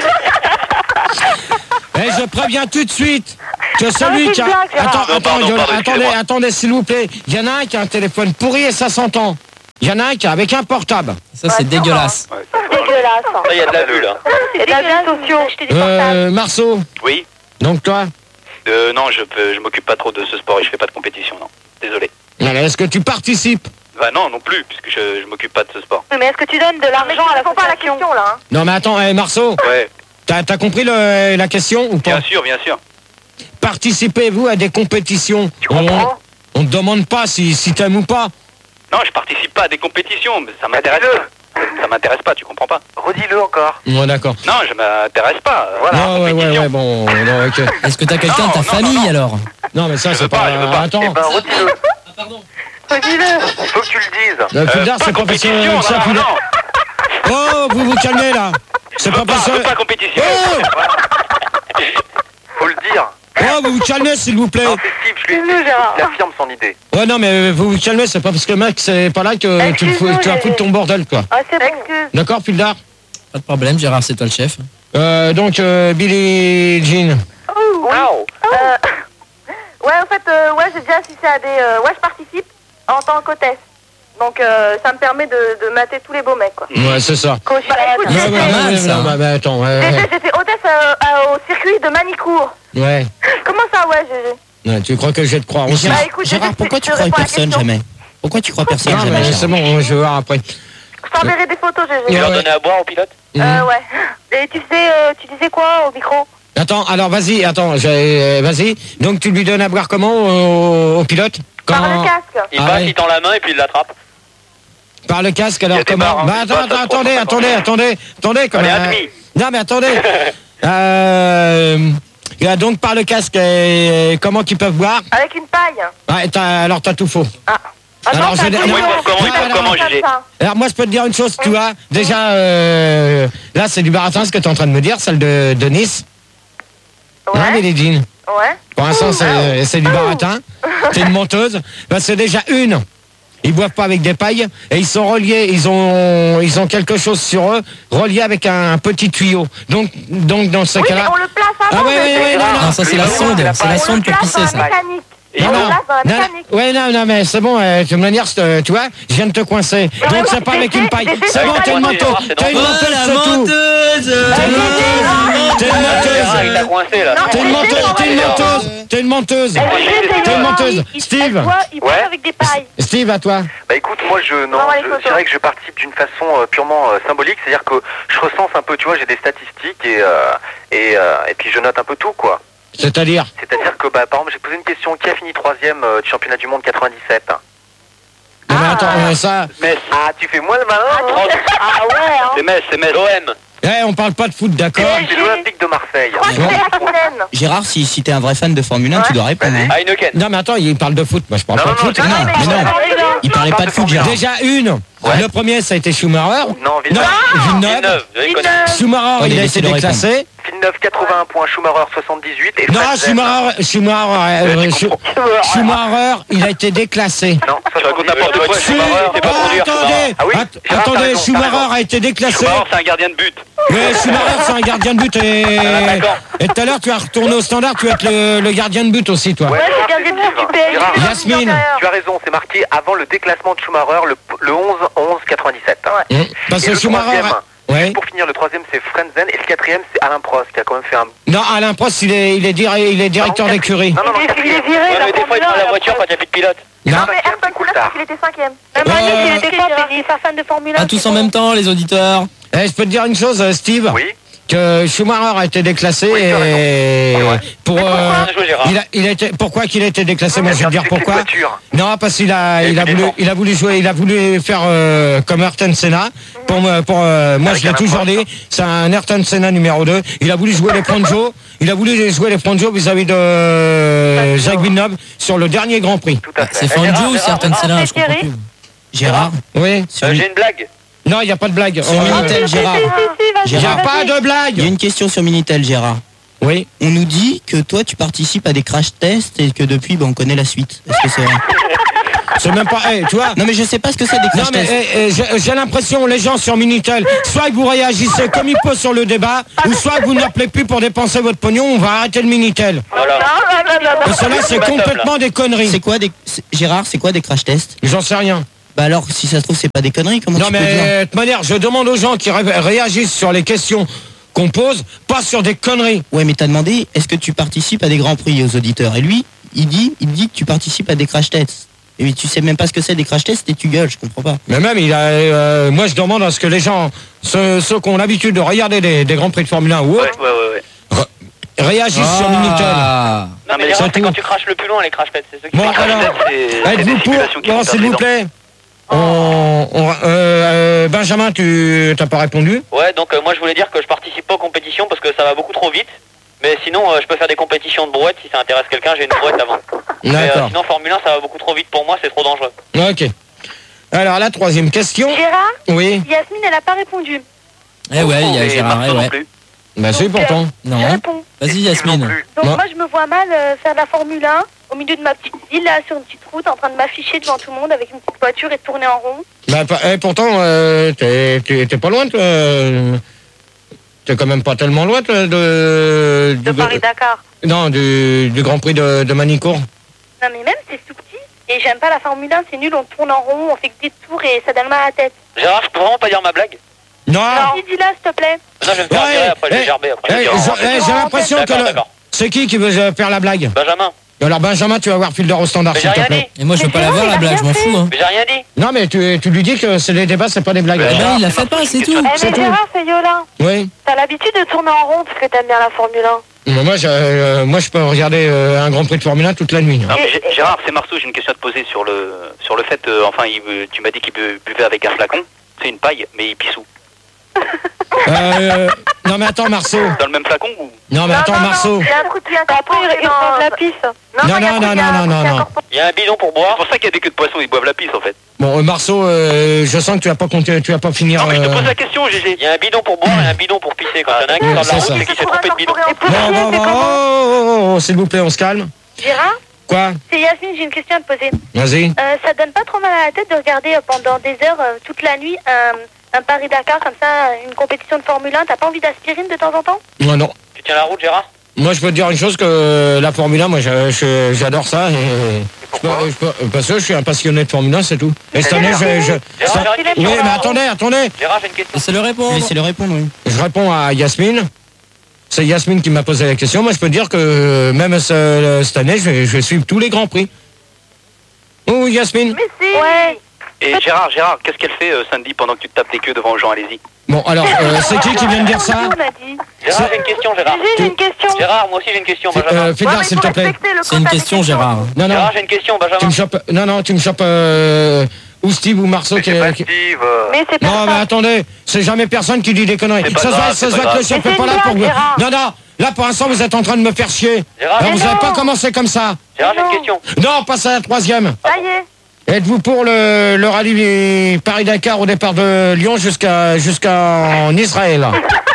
Et je préviens tout de suite que mais celui c'est qui a... une blague, Gérard. Attends, Non, attends, pardon, Yola, pardon, attendez, excusez-moi. attendez, s'il vous plaît. Il y en a un qui a un téléphone pourri et ça s'entend. Il y en a un qui a avec un portable. Ça c'est dégueulasse. Ouais, ça, faut- Dégueulasse. Ça, il y a de la vue, là. Et des réseaux sociaux. Euh, Marceau, Oui. donc toi, Euh, non, je peux, je m'occupe pas trop de ce sport et je fais pas de compétition, non. Désolé. alors, est-ce que tu participes? Bah non, non plus, puisque je, je m'occupe pas de ce sport. Oui, mais est-ce que tu donnes de l'argent à la Réponds pas à la fondation? question, là. hein. Non mais attends, eh, Marceau, Ouais, t'as t'as compris le- la question ou pas? bien sûr, bien sûr. Participez-vous à des compétitions? Tu comprends? On ne demande pas si, si t'aimes ou pas. Non, je participe pas à des compétitions, mais ça m'intéresse pas. Ça m'intéresse pas, tu comprends pas? Redis-le encore. Ouais, d'accord. Non, je m'intéresse pas. euh, Voilà, Ouais, ouais, ouais, compétition. ouais, bon, non, ok. Est-ce que t'as quelqu'un Non, de ta non, famille non, non. alors? Non, mais ça, Je c'est veux pas, pas... je veux pas. Attends, Eh ben, redis-le. Dis-le. Faut que tu le dises. le Euh, Pudard, pas c'est pas compétition, parce que... non, ça, non, Pudard- non. Oh, vous vous calmez, là. C'est Je pas veux pas, parce je veux que... pas compétition. Oh, Faut le dire. oh, vous vous calmez, s'il vous plaît. Non, c'est Steve, je lui ai Dis-le, dit. Gérard. Il affirme son idée. Ouais, non, mais vous vous calmez, c'est pas parce que le mec, c'est pas là que tu, le fous, Excuse-nous, tu vas foutre j'ai- ton bordel, quoi. Ah, c'est bon. Excuse. D'accord, Pudard? Pas de problème, Gérard, c'est toi le chef. Euh, donc, euh, Billie Jean. Oui. Euh, ouais, en fait, euh, ouais, j'ai déjà assisté à des... euh, ouais, je participe en tant qu'hôtesse. Donc, euh, ça me permet de, de mater tous les beaux mecs, quoi. Ouais, c'est ça. Bah, écoute, Ouais, j'ai ouais, fait- mal, ouais, ça. ouais, bah, bah, attends, ouais, j'ai ouais. fait- j'ai fait hôtesse euh, à- au circuit de Manicourt. Ouais. Comment ça, ouais, Gégé? Ouais, tu crois que je vais te croire aussi? Bah, écoute, Gérard, je- pourquoi je tu te crois réponds à la personne question. jamais? Pourquoi tu crois personne Non, jamais, mais Gérard? c'est bon, je vais voir après. Je t'enverrai des photos, Gégé. Tu Ouais, leur ouais. donnais à boire au pilote? Euh, Mhm. ouais. Et tu disais, euh, tu disais quoi au micro? Attends, alors vas-y, attends, j'ai- vas-y. Donc tu lui donnes à boire comment au, au pilote? Par le casque. Il Ah passe, ouais. il tend la main et puis il l'attrape. Par le casque, Il y alors a des comment? barres, hein, Bah qui attends, passent attends, à attendez, trois cents. attendez, attendez, attendez, quand Allez, même. admis. Non mais attendez. euh, il y a donc par le casque, euh, comment qu'ils peuvent boire? Avec une paille. Ouais, t'as- alors t'as tout faux. Ah. Alors, Attends, je- t'as non, tout Comment ils le font, monde. comment ils Ouais, font, alors, comment, Comme Gégé? ça. Alors moi je peux te dire une chose, tu vois. Déjà, euh, là c'est du baratin ce que tu es en train de me dire, celle de, de Nice. Hein, Ouais. Billie Jean? Ouais. Pour l'instant, c'est c'est du baratin. C'est une menteuse. Ben, c'est déjà une. Ils boivent pas avec des pailles et ils sont reliés. Ils ont, ils ont quelque chose sur eux, relié avec un petit tuyau. Donc, donc dans ce Oui, mais cas-là. on le place Ah avant. ouais, ouais, Gégé. ouais, non, non. Non, ça c'est la sonde, c'est la On sonde le pour place dans pisser la ça. mécanique. Non, On le non, place dans la non, mécanique. ouais, non, non, mais c'est bon, euh, de toute manière, c'est, euh, tu vois, je viens de te coincer. mais Donc, moi, c'est pas j'ai avec fait- une paille. j'ai fait C'est ça bon, avec t'es une la menteuse. menteuse. T'es une Oh menteuse, la c'est tout. menteuse! T'es une menteuse. T'es une Gérard, il menteuse. t'a coincé là. Non, T'es une mais menteuse, c'est t'es une bon, menteuse. T'es une menteuse. T'es une menteuse. Steve. Il boit Ouais. avec des pailles. Steve, à toi. Bah écoute, moi je non, Envoie les je, photos. je dirais que je participe d'une façon euh, purement euh, symbolique, c'est-à-dire que je recense un peu, tu vois, j'ai des statistiques et euh, et, euh, et puis je note un peu tout quoi. C'est-à-dire. C'est-à-dire que bah par exemple j'ai posé une question, qui a fini troisième euh, du championnat du monde quatre-vingt-dix-sept? Non, mais attends, euh, ça. Metz. Ah tu fais moins le malin hein. Ah ouais, hein. C'est Metz, c'est Metz. L'O M. Eh, on parle pas de foot, d'accord? C'est l'Olympique de Marseille. Je crois que c'est Aquilène. Gérard, si, si t'es un vrai fan de Formule un, Ouais. tu dois répondre. hein. Heineken. Non, mais attends, il parle de foot. Moi, je parle Non, pas non, de foot. non, Non, mais non. Il parlait pas de foot, Gérard. Déjà une. Le premier, ça a été Schumacher. Non, Villeneuve. Non, Villeneuve. Villeneuve. Vous avez connu. Schumacher, Ouais, il a laissez été le déclassé. Villeneuve quatre-vingt-un points, Schumacher soixante-dix-huit et Non, Frentzen. Schumacher, Schumacher, euh, Schu- Schumacher, il a été déclassé. Non, Tu racontes n'importe quoi, Si- Schumacher, c'est pas Ah, conduire, attendez, Schumacher. Ah oui, att- Gérard, t'as attendez, raison, t'as Schumacher raison. a été déclassé. Schumacher, c'est un gardien de but. Mais Schumacher, c'est un gardien de but et, Ah, d'accord. et tout à l'heure, tu as retourné au standard, tu vas être le, le gardien de but aussi, toi. Ouais, Ouais, Gérard, c'est gardien de c'est but du Steve. P S G. Gérard, Yasmine. tu as raison, c'est marqué avant le déclassement de Schumacher, le, le onze onze quatre-vingt-dix-sept. Mmh. Parce Et que le Schumacher, troisième, Ouais. Juste pour finir, le troisième c'est Frenzen et le quatrième c'est Alain Prost qui a quand même fait un. Non, Alain Prost, il est, il est, dir- il est directeur Non, d'écurie. Non, non, non, Il est- il est quatrième. viré, Ouais, la mais des fois, il Formule prend un, la la voiture quand il n'y a plus de pilote. Non. Non, mais Ayrton c'est Coulthard, tard. il était cinquième. Même Euh, Agnès, il était Gérard. top, il est pas fan de Formule un. Ah, tous c'est en bon. même temps, les auditeurs. Eh, je peux te dire une chose, euh, Steve, Oui. que Schumacher a été déclassé Oui, tu as et raison. Ouais. pour euh, Bien joué, Gérard. il a, il a été, pourquoi qu'il a été déclassé, moi je vais te dire C'est que les pourquoi. voitures. Non, parce qu'il a, il a Et puis voulu, défense. il a voulu jouer, il a voulu faire euh, comme Ayrton Senna. Pour moi, pour euh, moi, Avec je l'ai Alain toujours Prost. dit, c'est un Ayrton Senna numéro deux. Il a voulu jouer les Ponjo, il a voulu jouer les Ponjo vis-à-vis de euh, Jacques Villeneuve sur le dernier Grand Prix. Tout à fait. C'est Eh, Gérard, Fangio ou Gérard, certaines Gérard, Senna, c'est je comprends Thierry. plus. Gérard, Oui. sur, Euh, J'ai une blague. Non, il n'y a pas de blague. sur Euh, Minitel, Gérard. Si, si, si, vas-y, Il n'y a Gérard. pas de vas-y. Il y a blague. une question sur Minitel, Gérard. Oui. On nous dit que toi, tu participes à des crash tests et que depuis, ben, on connaît la suite. Est-ce que c'est vrai? C'est même pas. Eh, tu vois. Non, mais je sais pas ce que c'est des Non crash mais tests. eh, eh, j'ai j'ai l'impression les gens sur Minitel, soit que vous réagissez comme il peut sur le débat, ou soit que vous n'appelez plus pour dépenser votre pognon, on va arrêter le Minitel. Voilà. Non, non, non, non, Parce que là c'est Pas top, là. complètement des conneries. C'est quoi des... c'est- Gérard, c'est quoi des crash tests? J'en sais rien. Bah alors, si ça se trouve, c'est pas des conneries, comment Non tu peux dire? mais de toute manière, je demande aux gens qui ré- réagissent sur les questions qu'on pose, pas sur des conneries. Ouais, mais t'as demandé, est-ce que tu participes à des grands prix aux auditeurs? Et lui, il dit, il dit que tu participes à des crash tests. Et tu sais même pas ce que c'est des crash tests et tu gueules, je comprends pas. Mais même, il a, euh, moi je demande à ce que les gens, ceux, ceux qui ont l'habitude de regarder des, des grands prix de Formule un ou Ouais, autres, ouais, ouais. ouais. réagissent sur Minitel. Ah. Non, mais c'est Gérard, c'est tout. quand tu craches le plus loin, les crash pads. C'est ceux qui Bon, crachent. alors, C'est- êtes-vous pour Non, s'il vous plaît. On, on- euh, euh, Benjamin, tu t'as pas répondu? Ouais, donc euh, moi je voulais dire que je participe pas aux compétitions parce que ça va beaucoup trop vite. Mais sinon, euh, je peux faire des compétitions de brouette si ça intéresse quelqu'un. J'ai une brouette avant. Mais euh, D'accord. sinon, Formule un, ça va beaucoup trop vite pour moi. C'est trop dangereux. Ok. Alors la troisième question. Gérard, Oui. Yasmine, elle a pas répondu. Eh ouais, il y a Et Gérard, eh Marceau non ouais. plus. Bah c'est Donc, pourtant. Je Non. réponds. Vas-y, Non Yasmine. plus. Donc Non. moi, je me vois mal euh, faire de la Formule un au milieu de ma petite ville, là, sur une petite route, en train de m'afficher devant tout le monde avec une petite voiture et de tourner en rond. Bah pa- eh, pourtant, euh, t'es t'es- t'es pas loin. toi, euh, T'es quand même pas tellement loin toi, de. De du- Paris-Dakar. Non, du, du Grand Prix de, de Manicourt. Non, mais même, c'est tout petit. Et j'aime pas la Formule un, c'est nul, on tourne en rond, on fait que des tours et ça donne mal à la tête. Gérard, je peux vraiment pas dire ma blague. Non. Vas-y, dis-la, s'il te plaît. Non, je vais me faire Ouais, virer après, je vais eh, gerber après. eh, je vais dire, j'ai- oh, eh, c'est j'ai bon. l'impression que D'accord, le- d'accord. C'est qui qui veut euh, faire la blague? Benjamin, Alors Benjamin, tu vas voir fil d'or au standard, mais j'ai s'il te rien plaît. dit. Et moi, je veux Mais pas la Gérard, voir, il la a blague, rien je m'en fait. fous. Hein. Mais j'ai rien dit. Non mais tu, tu lui dis que c'est les débats, c'est pas des blagues. Mais Eh ben, Gérard, il a c'est fait pas, Marceau c'est qui tout. question. Eh, C'est mais tout. Gérard, c'est Yola. Oui. T'as l'habitude de tourner en rond parce que t'aimes bien la Formule un. Mais Moi, je, euh, moi, je peux regarder euh, un Grand Prix de Formule un toute la nuit. Non, mais Gé- Gérard, c'est Marceau, j'ai une question à te poser sur le, sur le fait, euh, enfin, il, bu- tu m'as dit qu'il bu- buvait avec un flacon, c'est une paille, mais il pisse où? Euh, non mais attends Marceau. Dans le même flacon ou? Non mais attends Marceau. Il y a un truc qui est Après, incorporé il il dans... prend de la pisse. Non, il y a un non, truc non, qui est- non, un truc non, qui est non. incorporé. Il y a un bidon pour C'est boire. pour ça qu'il y a des queues de poisson, ils boivent la pisse en fait. Bon euh, Marceau, euh, je sens que tu vas pas compter, tu vas pas finir. Non mais je te euh, pose la question, Gégé. Il y a un bidon pour boire et un bidon pour pisser. Quand il y en a un qui Ouais, sort de c'est la ça. route, c'est qu'il s'est trompé de bidon. Et pour Bon, chier, bon, c'est bon, comment oh, oh, oh, s'il vous plaît, on se calme. Gérard, Quoi? c'est Yasmine, j'ai une question à te poser. Vas-y. Euh, ça donne pas trop mal à la tête de regarder euh, pendant des heures, euh, toute la nuit, un, un Paris-Dakar comme ça, une compétition de Formule un. T'as pas envie d'aspirine de temps en temps? Non, non. Tu tiens la route, Gérard? Moi, je peux te dire une chose que la Formule un, moi, je- je- j'adore ça. Et je peux- je peux- parce que je suis un passionné de Formule un, c'est tout. Et cette année, je, je- Gérard, ça- j'ai une question. oui, mais attendez, attendez. Gérard, j'ai une question. Laissez-le répondre. Laissez-le répondre, oui. Je réponds à Yasmine. C'est Yasmine qui m'a posé la question. Moi, je peux te dire que même ce- cette année, je vais, je vais suivre tous les grands prix. Oh, Yasmine. Mais si. Ouais. Et Gérard, Gérard, qu'est-ce qu'elle fait euh, samedi pendant que tu te tapes tes queues devant Jean? Allez-y. Bon, alors, euh, c'est qui qui vient de dire ça? On a dit. Gérard, j'ai une question, Gérard. Gégé, j'ai une question. Gérard, moi aussi j'ai une question, Benjamin. Euh, Ouais, Fais-le, mais s'il il te faut plaît. respecter le C'est une quota des question, questions. Gérard. Non, non, Gérard, j'ai une question, tu Benjamin. me chopes. Non, non, tu me chopes. euh, ou Steve ou Marceau qui C'est pas qui- Steve. euh, Mais c'est pas Non, mais ça. attendez, c'est jamais personne qui dit des conneries. C'est pas Ça se grave, voit, ça c'est se pas voit que le grave. chef Mais est c'est pas une là pour vous. blague, Gérard. Non, non, là pour l'instant vous êtes en train de me faire chier. Gérard, Alors, Mais vous n'avez non. pas commencé comme ça. Gérard, j'ai Non. une question. Non, passe à la troisième. Ça y est. Êtes-vous pour le, le rallye Paris-Dakar au départ de Lyon jusqu'à jusqu'en Israël?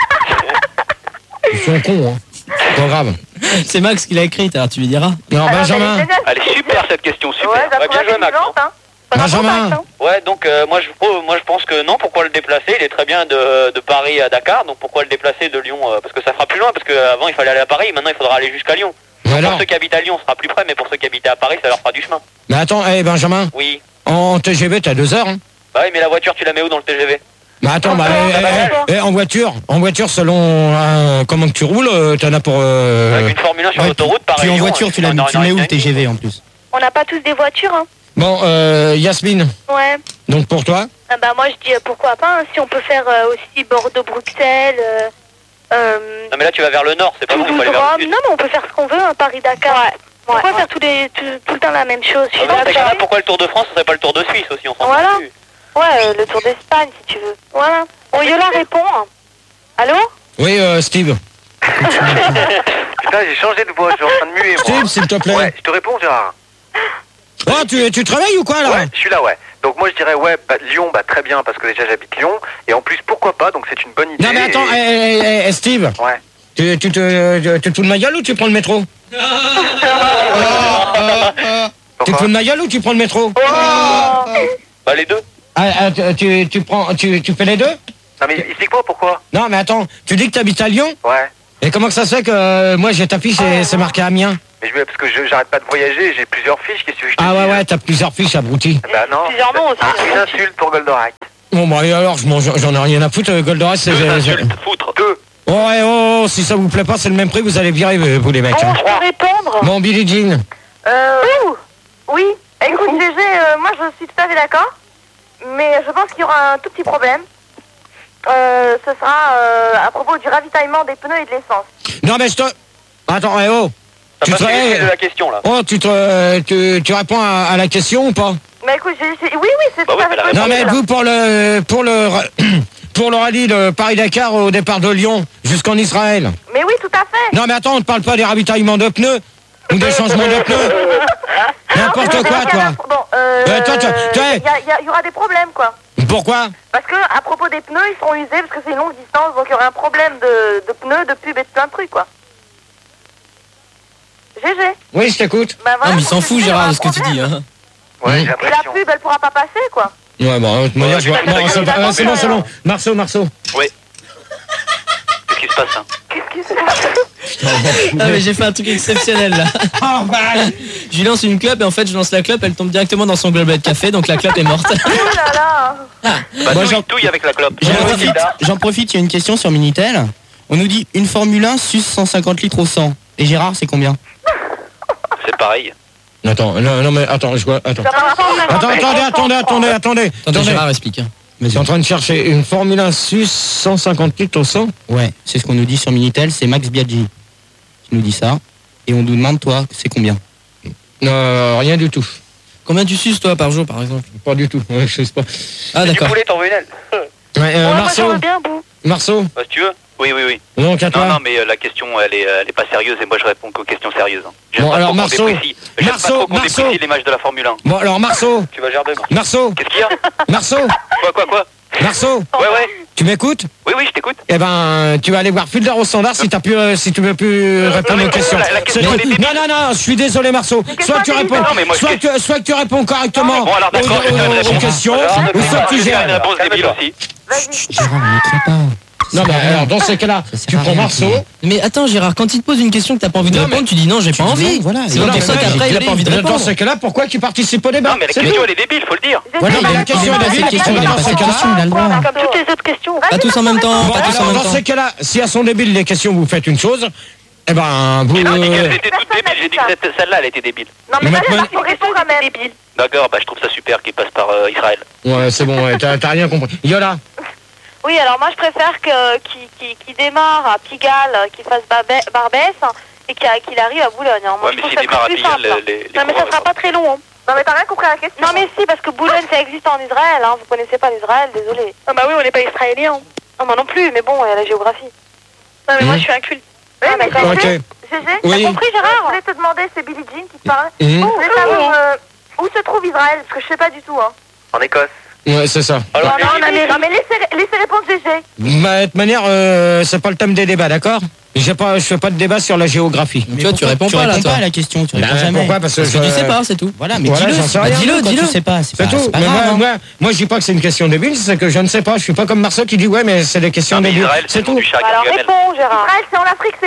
Ils sont cons, hein. C'est pas grave. C'est Max qui l'a écrite, alors tu lui diras. Non, Alors, Benjamin. elle est géniale. Elle est super cette question, super. Ouais, ça Ouais, bien pourrait joué, être Max. intelligente, hein. Bravo, Benjamin. Max, hein. Ouais, donc euh, moi, je, oh, moi je pense que non, pourquoi le déplacer? Il est très bien de, de Paris à Dakar, donc pourquoi le déplacer de Lyon euh, parce que ça fera plus loin, parce qu'avant il fallait aller à Paris, maintenant il faudra aller jusqu'à Lyon. Mais Pour alors, ceux qui habitent à Lyon, on sera plus près, mais pour ceux qui habitent à Paris, ça leur fera du chemin. mais attends, hé Benjamin, Oui. en T G V t'as deux heures, hein. Bah oui, mais la voiture, tu la mets où dans le T G V? Bah attends, bah, eh, eh, eh, en voiture, en voiture selon euh, comment que tu roules, euh, t'en as pour. Euh... Avec une Formule un sur Ouais, l'autoroute, pareil. Puis en voiture, tu, la, tu mets où le T G V en plus? On n'a pas tous des voitures, hein. Bon, euh, Yasmine. Ouais. Donc pour toi? Ah bah moi je dis euh, pourquoi pas, hein, si on peut faire euh, aussi Bordeaux-Bruxelles, euh, euh, Non mais là tu vas vers le nord, c'est pas bon, il faut aller vers le Toulouse-Rome. sud. Non mais on peut faire ce qu'on veut, hein, Paris-Dakar. Ouais. Pourquoi faire tous les, tout, tout le temps la même chose? Je suis Ah, dans ce cas-là, d'accord. pourquoi le Tour de France, ce serait pas le Tour de Suisse aussi, on s'en Voilà. fout plus. Ouais, euh, le Tour d'Espagne si tu veux. Voilà. Bon, Yola répond. Allô? Oui, euh, Steve. Putain, j'ai changé de voix, je suis en train de muer, moi. Steve, s'il te plaît. Ouais, je te réponds, Gérard. Oh, tu, tu travailles ou quoi là? Ouais, je suis là, ouais. Donc moi je dirais, ouais, bah, Lyon, bah très bien, parce que déjà j'habite Lyon. Et en plus, pourquoi pas, donc c'est une bonne idée. Non mais attends, et- eh, eh, eh, Steve. Ouais. Tu, tu te, tu, tu te fous de ma gueule ou tu prends le métro? Tu te fous de ma gueule ou tu prends le métro? Bah les deux. Ah, ah, tu, tu, tu prends, tu, tu fais les deux? Non mais explique-moi pourquoi. Non mais attends, tu dis que tu habites à Lyon? Ouais. Et comment que ça se fait que euh, moi j'ai ta fiche et c'est marqué Amiens? Mais je, parce que je- j'arrête pas de voyager, j'ai plusieurs fiches, qu'est-ce que je te Ah dis, ouais hein. ouais, t'as plusieurs fiches abruti. Bah non. Plusieurs noms aussi. Ah, une insulte pour Goldorak. Bon bah et alors, je m'en- j'en ai rien à foutre, euh, Goldorak c'est... Deux c'est- insultes, foutre. Deux. Oh, ouais, oh, oh, si ça vous plaît pas, c'est le même prix, vous allez virer euh, vous les mecs. Bon, Hein. je peux répondre. Bon, Billie Jean. Euh, oui, écoute G G, euh, moi je suis tout à fait d'accord, mais je pense qu'il y aura un tout petit problème. Euh, ce sera euh, à propos du ravitaillement des pneus et de l'essence. Non mais je te... Attends, eh, oh. T'as Tu pas te... fait l'effet eh, de la question là. Oh, tu, te, euh, tu, tu réponds à, à la question ou pas? Mais écoute, G G, oui, oui, c'est Bah tout oui, à fait elle a possible. Non mais êtes-vous pour le pour le pour le rallye de Paris-Dakar au départ de Lyon jusqu'en Israël? Mais oui, tout à fait. Non mais attends, on ne parle pas des ravitaillements de pneus ou des changements de pneus. N'importe Non, mais quoi c'est vrai qu'il y toi. en a- Bon, euh, Euh, toi, toi, toi. il y, a- il y a- il y aura des problèmes quoi. Pourquoi? Parce que à propos des pneus, ils seront usés parce que c'est une longue distance, donc il y aura un problème de, de pneus, de pubs et de plein de trucs quoi. G G. Oui, je t'écoute. Bah, voilà, Non mais il s'en pour te fout dire, il y aura Gérard un de ce que tu problème. dis hein. Ouais, j'ai Et la l'impression. pub, elle pourra pas passer quoi. Ouais, bon, de toute manière, je vois. Ouais, Non, c'est il a ah, c'est bon, tenté, c'est bon. hein. Marceau, Marceau. Oui. Qu'est-ce qui se passe hein? Qu'est-ce qui se passe? Ah mais j'ai fait un truc exceptionnel là. Oh, bah. Je lui lance une clope et en fait je lance la clope, elle tombe directement dans son gobelet de café, donc la clope est morte. Oh là là. Bah Moi, touille, j'en- touille avec la clope. J'en Ouais, profite, là. j'en profite, il y a une question sur Minitel. On nous dit une Formule un suce cent cinquante litres au cent. Et Gérard, c'est combien? C'est pareil. Attends, non, non, mais attends, je vois. Attends. Ça va pas, Attends, attendez, attendez, attendez, attendez. Attendez, Attendez. Gérard explique. hein. Je suis en train de chercher une Formule un Suisse cent cinquante litres au cent. Ouais, c'est ce qu'on nous dit sur Minitel, c'est Max Biaggi qui nous dit ça. Et on nous demande, toi, c'est combien? Non, rien du tout. Combien tu suces toi par jour par exemple? Pas du tout. Ouais, je sais pas. Ah Du d'accord. poulet, t'en veux une aile? Ouais, euh, Ouais, moi Marceau, j'en veux bien, Bou. Marceau. Bah, si tu veux. Oui, oui, oui. Donc à Non, toi. non, mais euh, la question, elle est, euh, elle est pas sérieuse et moi je réponds qu'aux questions sérieuses. hein. J'aime Bon, pas alors, trop qu'on Marceau. déprécie. J'aime pas Marceau, trop qu'on Marceau. déprécie l'image de la Formule un. Bon, alors Marceau, Tu vas gerber, Marceau. Marceau, Qu'est-ce qu'il y a? Marceau, Quoi, quoi, quoi? Marceau. Ouais, ouais. Tu m'écoutes? Oui, oui, je t'écoute. Eh ben, tu vas aller voir Fulder au standard si t'as pu, euh, si tu veux plus répondre mais aux questions. la- la question, C'est elle est tout. débile. Non, non, non, je suis désolé, Marceau. Soit tu réponds, Non, mais moi, je soit, fais- tu, soit que tu réponds correctement Bon, alors aux, d'accord, je vais faire une aux- aux réponse. questions, Alors, ou soit que tu je vais faire une gères. réponse débile aussi. Vas-y. Gérard, on n'écrit pas. Non, mais alors, dans ces cas-là, Ça sert tu à prends rien, Marceau. ça. Mais attends Gérard, quand il te pose une question que t'as pas envie de Non, répondre, mais- tu dis non, j'ai pas dis envie. non, voilà. C'est Non, pas mais pour ça ouais, qu'après il a pas envie de Dans répondre. ces cas-là, pourquoi tu participes au débat? Non, mais la C'est question, tout. elle est débile, faut le dire. Voilà, mais la question est la débile. question, il Dans a pas ces de cas-là- question, il a le droit. Comme toutes les autres questions. Pas tous en même temps, Bon, pas tous en alors, même dans temps. ces cas-là, si elles sont débiles les questions, vous faites une chose. Eh ben, vous. J'ai pas dit qu'elles euh, étaient toutes débiles, j'ai dit que cette- celle-là, elle était débile. Non mais Mais là, maintenant- il faut répondre quand même. Débile. D'accord, bah je trouve ça super qu'il passe par euh, Israël. Ouais, c'est bon, ouais, t'as t'as rien compris. Yola. Oui, alors moi je préfère que qu'il qu'il- qu'il démarre à Pigalle, qu'il fasse Babè- Barbès et qu'il qu'il arrive à Boulogne. hein. Moi Ouais, je mais trouve s'il que ça démarre à serait plus Pigalle, simple. les- les Non mais ça coureurs, sera pas très long. hein. Non mais t'as rien compris à la question. Non mais si, parce que Boulogne ça existe en Israël, hein. Vous connaissez pas l'Israël, désolé. Ah bah oui, on n'est pas israélien. Non, moi non plus, mais bon, il y a la géographie. Non mais moi je suis inculte. Oui, mais d'accord. Ok. G G, Oui. T'as compris je Gérard? voulais te demander, c'est Billie Jean qui te parle. Mhm. Je voulais savoir euh, où se trouve Israël, parce que je sais pas du tout. Hein. En Écosse. Ouais, c'est ça. Alors, non, non, mais, non, mais laissez, laissez répondre G G. Bah, de toute manière, euh, c'est pas le thème des débats, d'accord? J'ai pas, je fais pas de débat sur la géographie. Tu vois, tu réponds tu pas là réponds toi. pas à la question, tu Bah, réponds jamais. pourquoi? Parce que Parce que je- tu sais pas, c'est tout. Voilà, mais Voilà, dis-le. j'en sais bah, rien. dis-le, Dis-le, quand dis-le. tu sais pas. C'est C'est pas, tout. c'est pas Mais grave. moi, hein. moi, moi, je dis pas que c'est une question débile, c'est que je ne sais pas. Je suis pas comme Marceau qui dit ouais, mais c'est des questions non, mais débiles. Israël, c'est C'est le nom tout. du chat Alors Gargamel. réponds Gérard. Israël, c'est en Afrique, c'est où?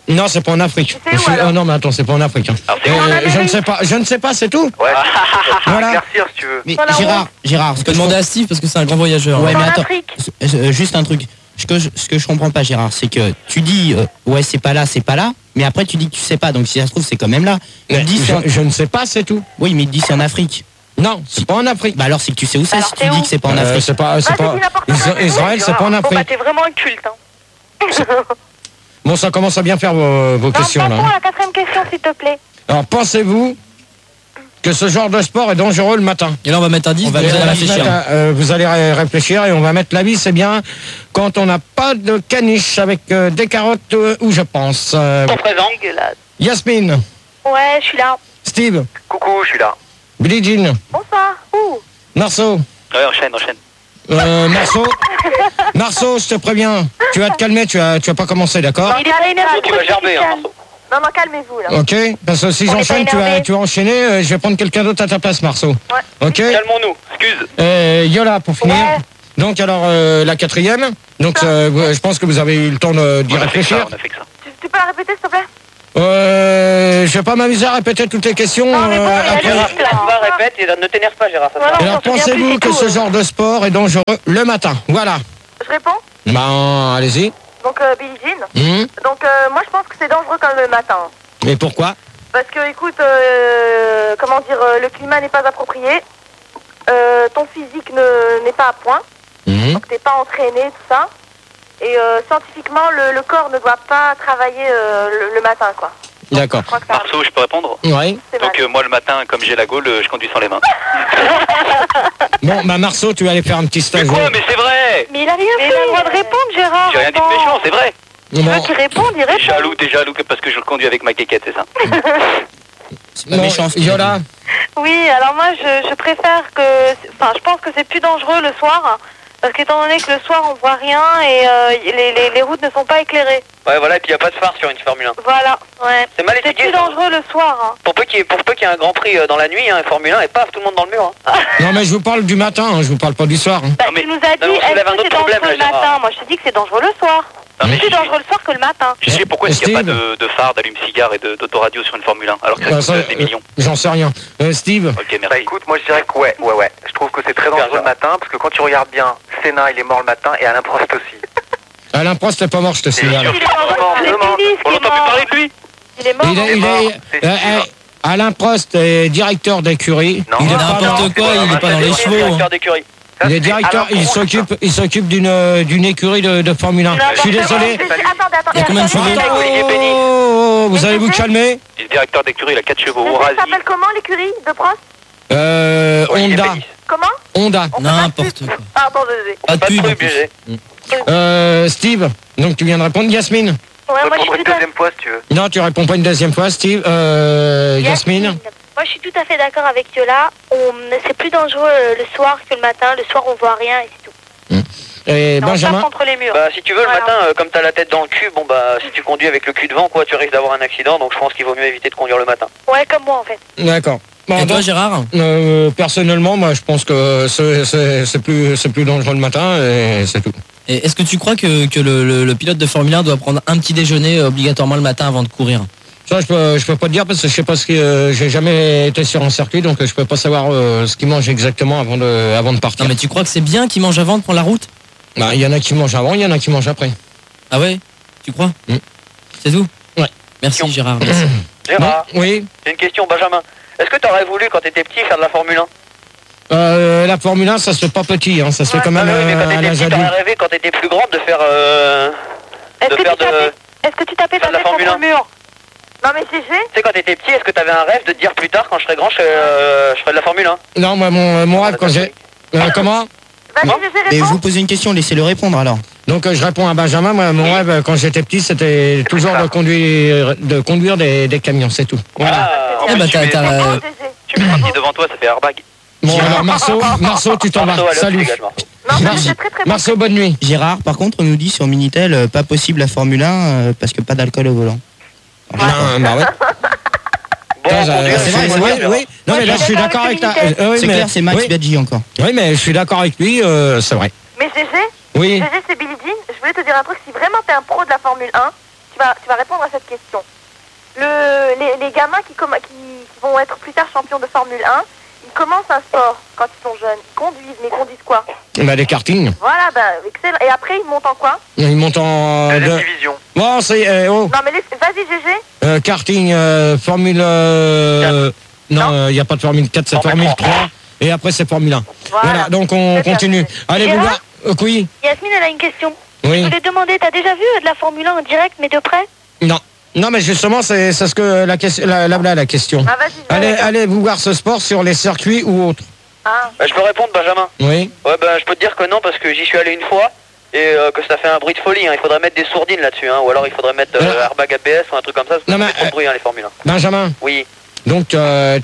Non, c'est pas en Afrique. Tu sais où, Je suis- alors oh, non, mais attends, c'est pas en Afrique. hein. Alors, Euh, en Amérique. je ne sais pas, je ne sais pas, c'est tout. Ouais, Voilà. éclaircir si tu veux. Mais Voilà, Gérard, Gérard, ce Tu que peux je demander à Steve parce que c'est un grand voyageur. Ouais, C'est mais en attends. Afrique. Euh, juste un truc. Ce que je, ce que je comprends pas, Gérard, c'est que tu dis euh, ouais c'est pas là, c'est pas là, mais après tu dis que tu sais pas, donc si ça se trouve c'est quand même là. Il Mais dit c'est en- je, je ne sais pas, c'est tout. Oui, mais il dit c'est en Afrique. Non, c'est pas en Afrique. Bah alors c'est que tu sais où c'est Alors, si c'est tu dis où que c'est pas en Euh, Afrique. c'est pas, c'est Vas-y, pas. dis n'importe quoi, Isra- c'est Israël, c'est pas en Bon, bah, Afrique. t'es vraiment un culte. Hein. Bon, ça commence à bien faire vos, vos Non, questions là. passons à la quatrième question, s'il te plaît. Alors, pensez-vous que ce genre de sport est dangereux le matin? Et là, on va mettre un dix. On va vous mettre allez un réfléchir. dix. Euh, vous allez ré- réfléchir et on va mettre la vie, c'est bien quand on n'a pas de caniche avec euh, des carottes euh, où je pense. Euh, Ton présent. Dégueulasse. Yasmine, Ouais, je suis là. Steve, Coucou, je suis là. Billie Jean, Bonsoir. Ouh. Marceau, Ouais, enchaîne, enchaîne. euh, Marceau, Marceau, je te préviens, tu vas te calmer, tu vas, tu vas pas commencer, d'accord? Il est pas énervé. Tu vas gerber, hein, Marceau. Non, non, calmez-vous là. Ok, parce que si On est j'enchaîne, pas tu vas, énervé. tu vas enchaîner, euh, je vais prendre quelqu'un d'autre à ta place, Marceau. Ouais. Ok. Calmons-nous, excuse. Euh, Yola, pour finir. Ouais. Donc alors euh, la quatrième. Donc euh, vous- je pense que vous avez eu le temps de- d'y On a fait que réfléchir. ça, on a fait que ça. Tu, tu peux la répéter s'il te plaît? Euh, je vais pas m'amuser à répéter toutes les questions. Non, mais bon, euh, il y a après. des- Gérard, va, répète et ne t'énerve pas, Gérard. Ça Voilà. sert à rien. Alors on s'en souvient plus pensez-vous du que tout, ce euh. genre de sport est dangereux le matin? Voilà. Je réponds. Ben allez-y. Donc, euh, Billie Jean. Hum. Donc, euh, moi, je pense que c'est dangereux comme le matin. Et pourquoi? Parce que, écoute, euh, comment dire, euh, le climat n'est pas approprié. Euh, ton physique ne- n'est pas à point. Hum. Donc, t'es pas entraîné, tout ça. Et euh, scientifiquement, le, le corps ne doit pas travailler euh, le, le matin, quoi. D'accord. Je crois que ça Marceau, je peux répondre? Oui. c'est mal. Donc euh, moi le matin, comme j'ai la gaule, euh, je conduis sans les mains. Bon, bah Marceau, tu vas aller faire un petit Mais stage. quoi? Mais c'est vrai! Mais il a rien fait. Mais il a le droit de répondre, Gérard. J'ai rien dit de Attends. méchant, c'est vrai! Tu veux Bon, qu'il réponde, il T'es répond. jaloux, t'es jaloux que parce que je le conduis avec ma quéquette, c'est ça? C'est pas bon, méchant. ce qu'il a Yola. dit. Oui, alors moi, je, je préfère que... Enfin, je pense que c'est plus dangereux le soir. Parce qu'étant donné que le soir, on voit rien et euh, les, les, les routes ne sont pas éclairées. Ouais, voilà, et puis y a pas de phare sur une Formule un. Voilà, ouais. C'est mal C'est étudié. plus ça. dangereux le soir. Hein. Pour peu qu'il y ait, pour peu qu'il y ait un grand prix euh, dans la nuit, hein, Formule un, et paf, tout le monde dans le mur. Hein. Non mais je vous parle du matin, hein, je vous parle pas du soir. hein. Bah, Non, mais- tu nous as non, mais dit, on soulève est-ce un que autre c'est problème, dangereux le là, Gérard. matin? Moi, je te dis que c'est dangereux le soir. Non, mais C'est plus tu- dangereux le soir que le matin. Tu sais pourquoi est-ce qu'il n'y a pas Steve. de, de phare, d'allume-cigare et de- d'autoradio sur une Formule un alors que ça Bah, coûte ça, euh, des euh, millions? J'en sais rien. Euh, Steve. Ok, Bah merci. écoute, moi je dirais que ouais, ouais, ouais. Je trouve que c'est très dangereux le matin parce que quand tu regardes bien, Senna il est mort le matin et Alain Prost aussi. Alain Prost n'est pas mort, je te C'est signale. sûr. Il est mort. Vraiment, C'est vraiment. Billy On qui est n'entend plus mort. parler de lui? Il est mort. Il est, il mort, est- c'est euh, sûr. euh, Alain Prost est directeur d'écurie. Non, Il est non, pas N'importe dans- quoi, il est pas dans les C'est chevaux. directeur d'écurie. Ça, Il est c'est directeur, Alain il Prost. s'occupe, il s'occupe d'une euh, d'une écurie de, de Formule un. Je suis désolé. Attendez, attendez. Il y a combien de attendez. chevaux Attends, il est béni. Oh, vous allez vous calmer. Il est directeur d'écurie, il a quatre chevaux. Mais Au ça Rasi. s'appelle comment l'écurie de Prost? Euh, Olivier Honda, Pénis. Comment? Honda. On fait pas de N'importe pub. quoi. Pardon, désolé. Pas de Pas de pub. en truc, plus. B G. Euh, Steve, donc tu viens de répondre. Yasmine. Ouais, moi, je Répondre suis une tout à deuxième fois si tu veux. Non, tu réponds pas une deuxième fois, Steve. Euh, Yasmine. Moi, je suis tout à fait d'accord avec Yola. On... C'est plus dangereux euh, le soir que le matin. Le soir, on voit rien et c'est tout. Et Non, on Benjamin. passe contre les murs. Bah si tu veux le Voilà. matin, euh, comme t'as la tête dans le cul, bon bah si tu conduis avec le cul devant quoi, tu risques d'avoir un accident, donc je pense qu'il vaut mieux éviter de conduire le matin. Ouais, comme moi en fait. D'accord. Bon, Et toi, donc, Gérard? euh, personnellement, moi, je pense que c'est- c'est c'est plus, c'est plus dangereux le matin et c'est tout. Et est-ce que tu crois que, que le, le- le pilote de Formule un doit prendre un petit déjeuner euh, obligatoirement le matin avant de courir? Ça, je peux, je peux pas te dire parce que je sais pas ce que euh, j'ai jamais été sur un circuit, donc euh, je peux pas savoir euh, ce qu'ils mangent exactement avant de, avant de partir. Non, mais tu crois que c'est bien qu'il mange avant de prendre la route? Bah, il y en a qui mangent avant, il y en a qui mangent après. Ah ouais? Tu crois? Mm. C'est tout? Ouais. Merci, Gérard. Merci. Gérard, Bon, oui. j'ai une question, Benjamin. Est-ce que t'aurais voulu quand t'étais petit faire de la Formule un? Euh, la Formule un, ça se fait pas petit, hein, ça se fait quand même Ah oui, mais euh, quand à t'étais l'âge petit, t'aurais adulte. rêvé quand t'étais plus grande de faire euh... Est-ce de que, faire tu tapais... de... Est-ce que tu tapais faire ta de la tête Formule contre le un. mur? Non, mais G G, Tu sais quand t'étais petit, est-ce que t'avais un rêve de te dire plus tard quand je serai grand je, ferai, euh, je ferai de la Formule un? Non, moi, mon, mon rêve quand j'ai. Euh, comment vas-y, Non. G G, Mais je réponds. vous pose une question, laissez-le répondre alors. Donc euh, je réponds à Benjamin. Moi, mon rêve euh, quand j'étais petit, c'était toujours ça. de conduire, de conduire des, des camions, c'est tout. Voilà. Ah, en Eh plus, bah, tu t'as- mets- t'as- Réponds, euh, G G. tu mets un petit devant toi, ça fait airbag. Bon, alors Marceau, Marceau, tu t'en Marceau, vas. allez, hop, Salut. dégage, Marceau. Non, mais Merci. c'est très très bon. Marceau, bonne nuit. Gérard, par contre, on nous dit sur Minitel, euh, pas possible la Formule un euh, parce que pas d'alcool au volant. Ah, bah ouais. Bon, Ça, on ça, conduit, c'est c'est vrai, bon, oui, Gérard. oui. Non, Moi, mais je là, suis je suis d'accord d'accord avec avec ta. Minitel. euh, oui, C'est mais- clair, c'est Max oui. Biaggi encore. Oui, mais je suis d'accord avec lui, euh, c'est vrai. Mais G G, Oui. G G, c'est Billie Jean. Je voulais te dire un truc. Si vraiment t'es un pro de la Formule un, tu vas, tu vas répondre à cette question. Le, les, les gamins qui, com- qui, qui vont être plus tard champions de Formule un, ils commencent un sport quand ils sont jeunes. Ils conduisent, mais ils conduisent quoi? Bah, des karting. Voilà, bah, excellent. Et après, ils montent en quoi? Ils montent en... Deuxième de- division. Bon, c'est... euh, oh. Non, mais laisse- vas-y, G G. Euh, karting, euh, Formule... euh, non, il n'y a pas de Formule quatre, c'est Formule Formule trois. Et après, c'est Formule un. Voilà. Voilà, donc on Très bien. continue. Allez, Gérard vous voir. Euh, oui, Yasmine, elle a une question. oui. Je voulais te demander, t'as déjà vu euh, de la Formule un en direct, mais de près? Non. Non, mais justement, c'est c'est ce que la question, la, la, la, la question. Ah, vas-y, G G. Allez, allez vous voir ce sport sur les circuits ou autres. Ah. Bah, je peux répondre, Benjamin. Oui. Ouais, bah, je peux te dire que non, parce que j'y suis allé une fois et euh, que ça fait un bruit de folie. Hein. Il faudrait mettre des sourdines là-dessus, hein, ou alors il faudrait mettre euh, Euh. airbag A B S ou un truc comme ça. Non, Ça mais, fait trop de bruit, hein, les Formule un. Benjamin, Oui. donc euh,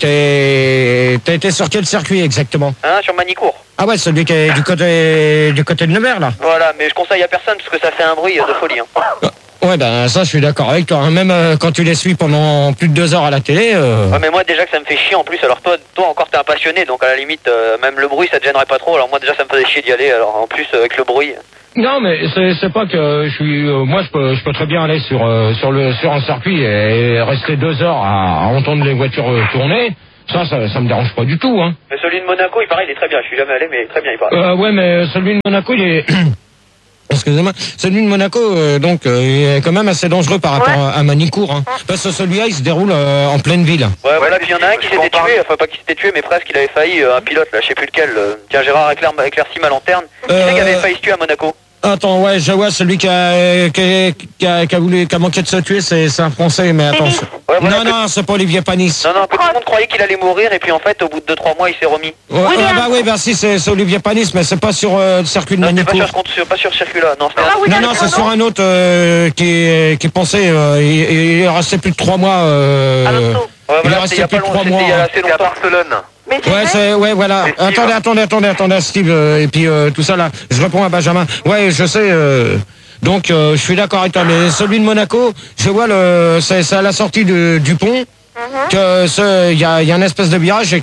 t'es t'as été sur quel circuit exactement? Hein, sur Manicourt. Ah ouais, celui qui est du côté du côté de Nevers, là. Voilà, mais je conseille à personne parce que ça fait un bruit euh, de folie. Hein. Ouais, ben ça, je suis d'accord avec toi. hein. Même euh, quand tu les suis pendant plus de deux heures à la télé. euh, Ouais, mais moi déjà que ça me fait chier en plus. Alors toi, toi encore t'es un passionné, donc à la limite, euh, même le bruit ça te gênerait pas trop. Alors moi déjà ça me faisait chier d'y aller. Alors en plus euh, avec le bruit. Non, mais c'est c'est pas que je suis. euh, moi, je peux je peux très bien aller sur euh, sur le sur un circuit et rester deux heures à, à entendre les voitures euh, tourner. Ça, ça, ça me dérange pas du tout. Hein. Mais celui de Monaco, il paraît, il est très bien. Je suis jamais allé, mais très bien, il paraît. Euh, ouais, mais celui de Monaco, il est. Excusez-moi, celui de Monaco, euh, donc, euh, il est quand même assez dangereux par rapport Ouais. à, à Manicourt. Hein, parce que celui-là, il se déroule euh, en pleine ville. Ouais, voilà, mais puis il y en a un si, qui je m'en s'était parle. tué, enfin pas qui s'était tué, mais presque, il avait failli, euh, un pilote, là, je sais plus lequel. euh, Tiens, Gérard éclaire, éclaircit ma lanterne. Qui Euh, c'est qui avait failli se tuer à Monaco? Attends, ouais, je vois celui qui a, qui a, qui a, qui a voulu, qui a manqué de se tuer, c'est c'est un Français, mais attends. c'est- Ouais, voilà, non, que- non, c'est pas Olivier Panis. Non, non, que tout le monde croyait qu'il allait mourir, et puis en fait, au bout de deux trois mois, il s'est remis. Ouais, ouais, bah oui, bah si, c'est c'est Olivier Panis, mais c'est pas sur euh, le circuit de Non, c'était pas Manicourt. sur, ce compte- sur- pas sur ce circuit-là, non, c'était Ah, un- oui, Non, William non, c'est Renault. sur un autre euh, qui, qui pensait, euh, il, il est resté plus de trois mois. Euh, Alonso. Ouais, il est voilà, resté c'était il y a plus pas de longtemps, trois c'était mois. il y a hein. assez C'est à longtemps. Barcelone. Mais G G. Ouais, c'est, ouais, voilà. C'est Steve. Attendez, attendez, attendez, attendez, Steve, euh, et puis euh, tout ça là. Je réponds à Benjamin. Ouais, je sais. euh, donc, euh, je suis d'accord avec toi. Mais celui de Monaco, je vois le, c'est, c'est à la sortie de- du pont. Que ce, il y a, il y a une espèce de virage et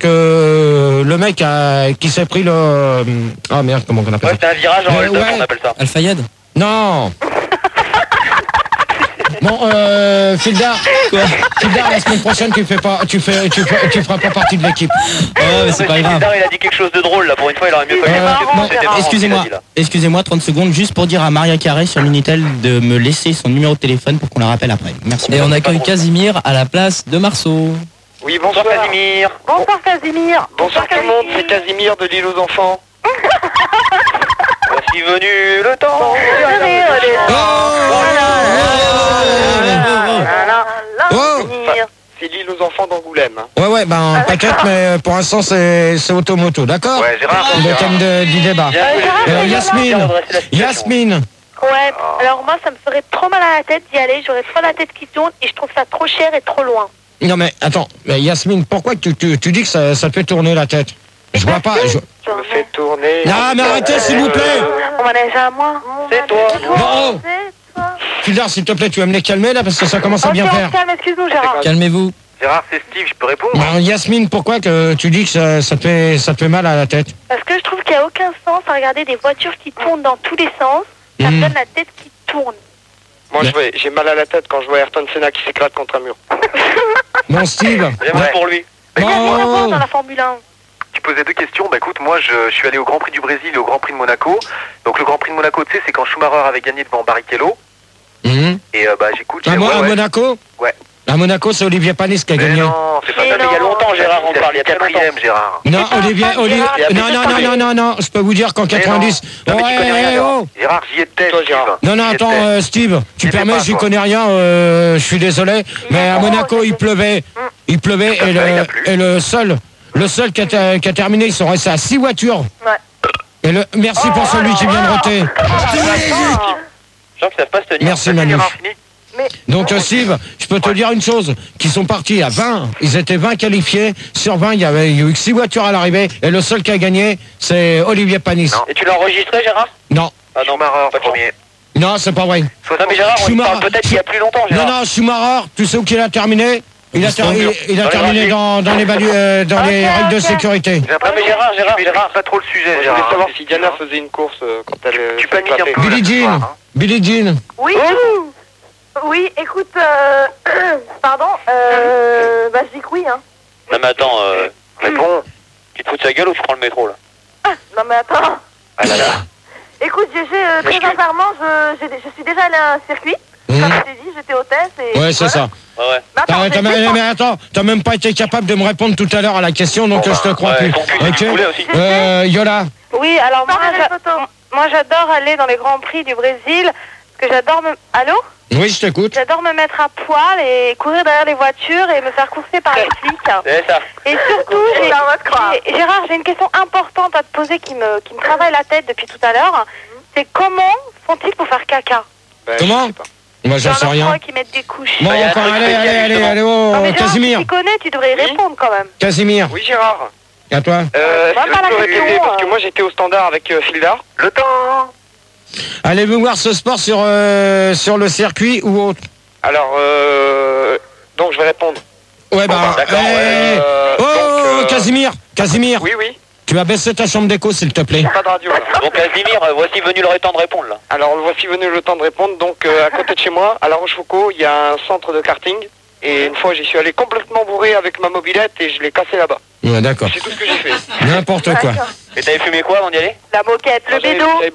que le mec a, qui s'est pris le, ah merde, comment on appelle Ouais, ça? c'était un virage en Euh, hold-up, ouais. on appelle ça. Al-Fayed. Non. Bon, euh, Fildar, quoi Fildar, la semaine prochaine, tu fais pas, tu fais, tu, fais- tu feras pas partie de l'équipe. Oh, mais c'est Non, pas mais grave. Fildar, il a dit quelque chose de drôle là, pour une fois il aurait mieux fallu Euh, parce que non, c'était marrant, ce qu'il Excusez-moi, a dit, là. excusez-moi, trente secondes, juste pour dire à Maria Carré sur Minitel de me laisser son numéro de téléphone pour qu'on la rappelle après. Merci. Et on accueille Casimir à la place de Marceau. Oui, bonsoir Casimir. Bonsoir, Casimir. Bonsoir tout le monde, c'est Casimir de l'île aux enfants. Voici venu le temps. Oh C'est l'île aux enfants d'Angoulême. Ouais, ouais, ben peut-être, mais pour l'instant c'est c'est automoto, d'accord? Ouais, Gérard. Le thème de- du débat. Euh, Yasmine, Yasmine. Ouais, alors moi ça me ferait trop mal à la tête d'y aller, j'aurais trop la tête qui tourne et je trouve ça trop cher et trop loin. Non mais attends, mais Yasmine, pourquoi tu, tu, tu dis que ça, ça te fait tourner la tête? Je vois pas. Je... Je me fais tourner. Non mais arrêtez s'il vous plaît. On m'en a déjà à moi. C'est toi. Bon, Fildar, s'il te plaît, tu vas me les calmer là parce que ça commence à Ok, bien on faire. se calme, excuse-nous Gérard. Calmez-vous. Gérard, c'est Steve, je peux répondre? Non, Yasmine, pourquoi que tu dis que ça, ça, te fait, ça te fait mal à la tête? Parce que je trouve qu'il n'y a aucun sens à regarder des voitures qui tournent dans tous les sens. Ça Mhm. me donne la tête qui tourne. Moi je vais- j'ai mal à la tête quand je vois Ayrton Senna qui s'éclate contre un mur. Bon, Steve. J'aimerais Ouais. pour lui. Bah, écoute, Rien à voir Oh. dans la Formule un. Tu posais deux questions. Bah écoute, moi je, je suis allé au Grand Prix du Brésil et au Grand Prix de Monaco. Donc le Grand Prix de Monaco, tu sais, c'est quand Schumacher avait gagné devant Barrichello. Mhm. Et euh, bah j'écoute. À, j'ai- Mo- ouais, à ouais. Monaco? Ouais. À Monaco, c'est Olivier Panis qui a Mais gagné. non, c'est pas Mais ça. Mais il y a non. longtemps Gérard, on parle, il y a très longtemps. quatrième, Gérard. Non, C'est Olivier, pas ça, Olivier, Gérard. non, non, non, non, non, non, je peux vous dire qu'en Mais quatre-vingt-dix, non. Non, mais tu connais rien, ouais, Gérard. oh. Gérard, j'y étais, Toi, Steve. Gérard. Non, non, J'y attends, étais. euh, Steve, tu J'y étais permets, pas, j'y toi. connais rien, euh, je suis désolé, mais à Monaco, il pleuvait, il pleuvait, Tout à et fait, il le, a plu. et le seul, le seul qui a, ter- qui a terminé, ils sont restés à six voitures. Ouais. Et le, merci Oh, pour celui qui vient de roter. Gens qui savent pas se tenir. Merci Vas-y, Manu. Gérard, fini. Donc euh, Steve, je peux te dire une chose, qu'ils sont partis à vingt, ils étaient vingt qualifiés, sur vingt, il y avait il y a eu que six voitures à l'arrivée, et le seul qui a gagné, c'est Olivier Panis. Non. Et tu l'as enregistré Gérard? Non, Ah non, Schumacher, pas de chance. premier. non, c'est pas vrai. Non mais Gérard, on y Schumacher. parle peut-être il y a plus longtemps Non, Gérard. non, Schumacher, tu sais où qu'il a terminé? Il a, ter- il, il a Dans les terminé radios. dans, dans les, valu- euh, dans les Ok, règles de ok. sécurité. J'ai l'impression mais Gérard, que Gérard, tu maîtrises Gérard. pas trop le sujet, Je Gérard. voulais savoir hein, si Diana Steve, faisait une course euh, quand elle. Tu s'est paniques un éclatée. peu. Billie là, ce Jean, soir, hein. Billie Jean. Oui. Oui, écoute, euh... pardon, euh... bah je dis que oui, hein. Non mais attends, euh... réponds. Tu te fous de sa gueule ou tu prends le métro là? Non mais attends. Ah là là. Écoute, G G, euh, très sincèrement, je, je, je suis déjà allé à un circuit. Mmh. Comme je t'ai dit, j'étais hôtesse et... Ouais, c'est voilà. ça. Ouais, ouais. Mais attends, T'as- j'ai t'as- fait mais, ça. mais attends, t'as même pas été capable de me répondre tout à l'heure à la question, donc Bon, euh, je te crois ouais, plus. ton cul, c'est Ok. du poulet aussi. Euh, Yola. Oui, alors moi, T'enverrai j'a- les photos. moi j'adore aller dans les Grands Prix du Brésil, parce que j'adore me... Allô Oui, je t'écoute. J'adore me mettre à poil et courir derrière les voitures et me faire courser par les flics. C'est ça. Et surtout, j'ai, Ça, on va te croire. j'ai- Gérard, j'ai une question importante à te poser qui me, qui me travaille la tête depuis tout à l'heure. C'est comment font-ils pour faire caca? Ben, Comment je sais pas. Moi, j'en Genre sais un rien. endroit qui mettent des couches. Bon, Bah, y a un encore, truc allez, spécial, allez, allez, justement. allez, oh, Non mais Gérard, Casimir. si tu connais, tu devrais y répondre quand même. Casimir, Oui, Gérard. à toi. Euh, Moi, est-ce pas que la tu peux question, répéter, parce que euh. moi j'étais au standard avec euh, Fildar. Le temps. Allez-vous voir ce sport sur, euh, sur le circuit ou autre? Alors, euh, donc je vais répondre. Ouais, bah, d'accord, eh, ouais, euh, oh, donc, euh, Casimir, Casimir, Oui, oui, tu vas baisser ta chambre d'écho, s'il te plaît. pas de radio là. Bon Casimir, euh, voici venu le temps de répondre là. Alors voici venu le temps de répondre. Donc euh, à côté de chez moi, à La Rochefoucauld, il y a un centre de karting. Et une fois j'y suis allé complètement bourré avec ma mobilette et je l'ai cassé là-bas. Ouais, d'accord. C'est tout ce que j'ai fait. N'importe quoi. D'accord. Et t'avais fumé quoi avant d'y aller? La moquette, le J'avais- bédo. j'avais bu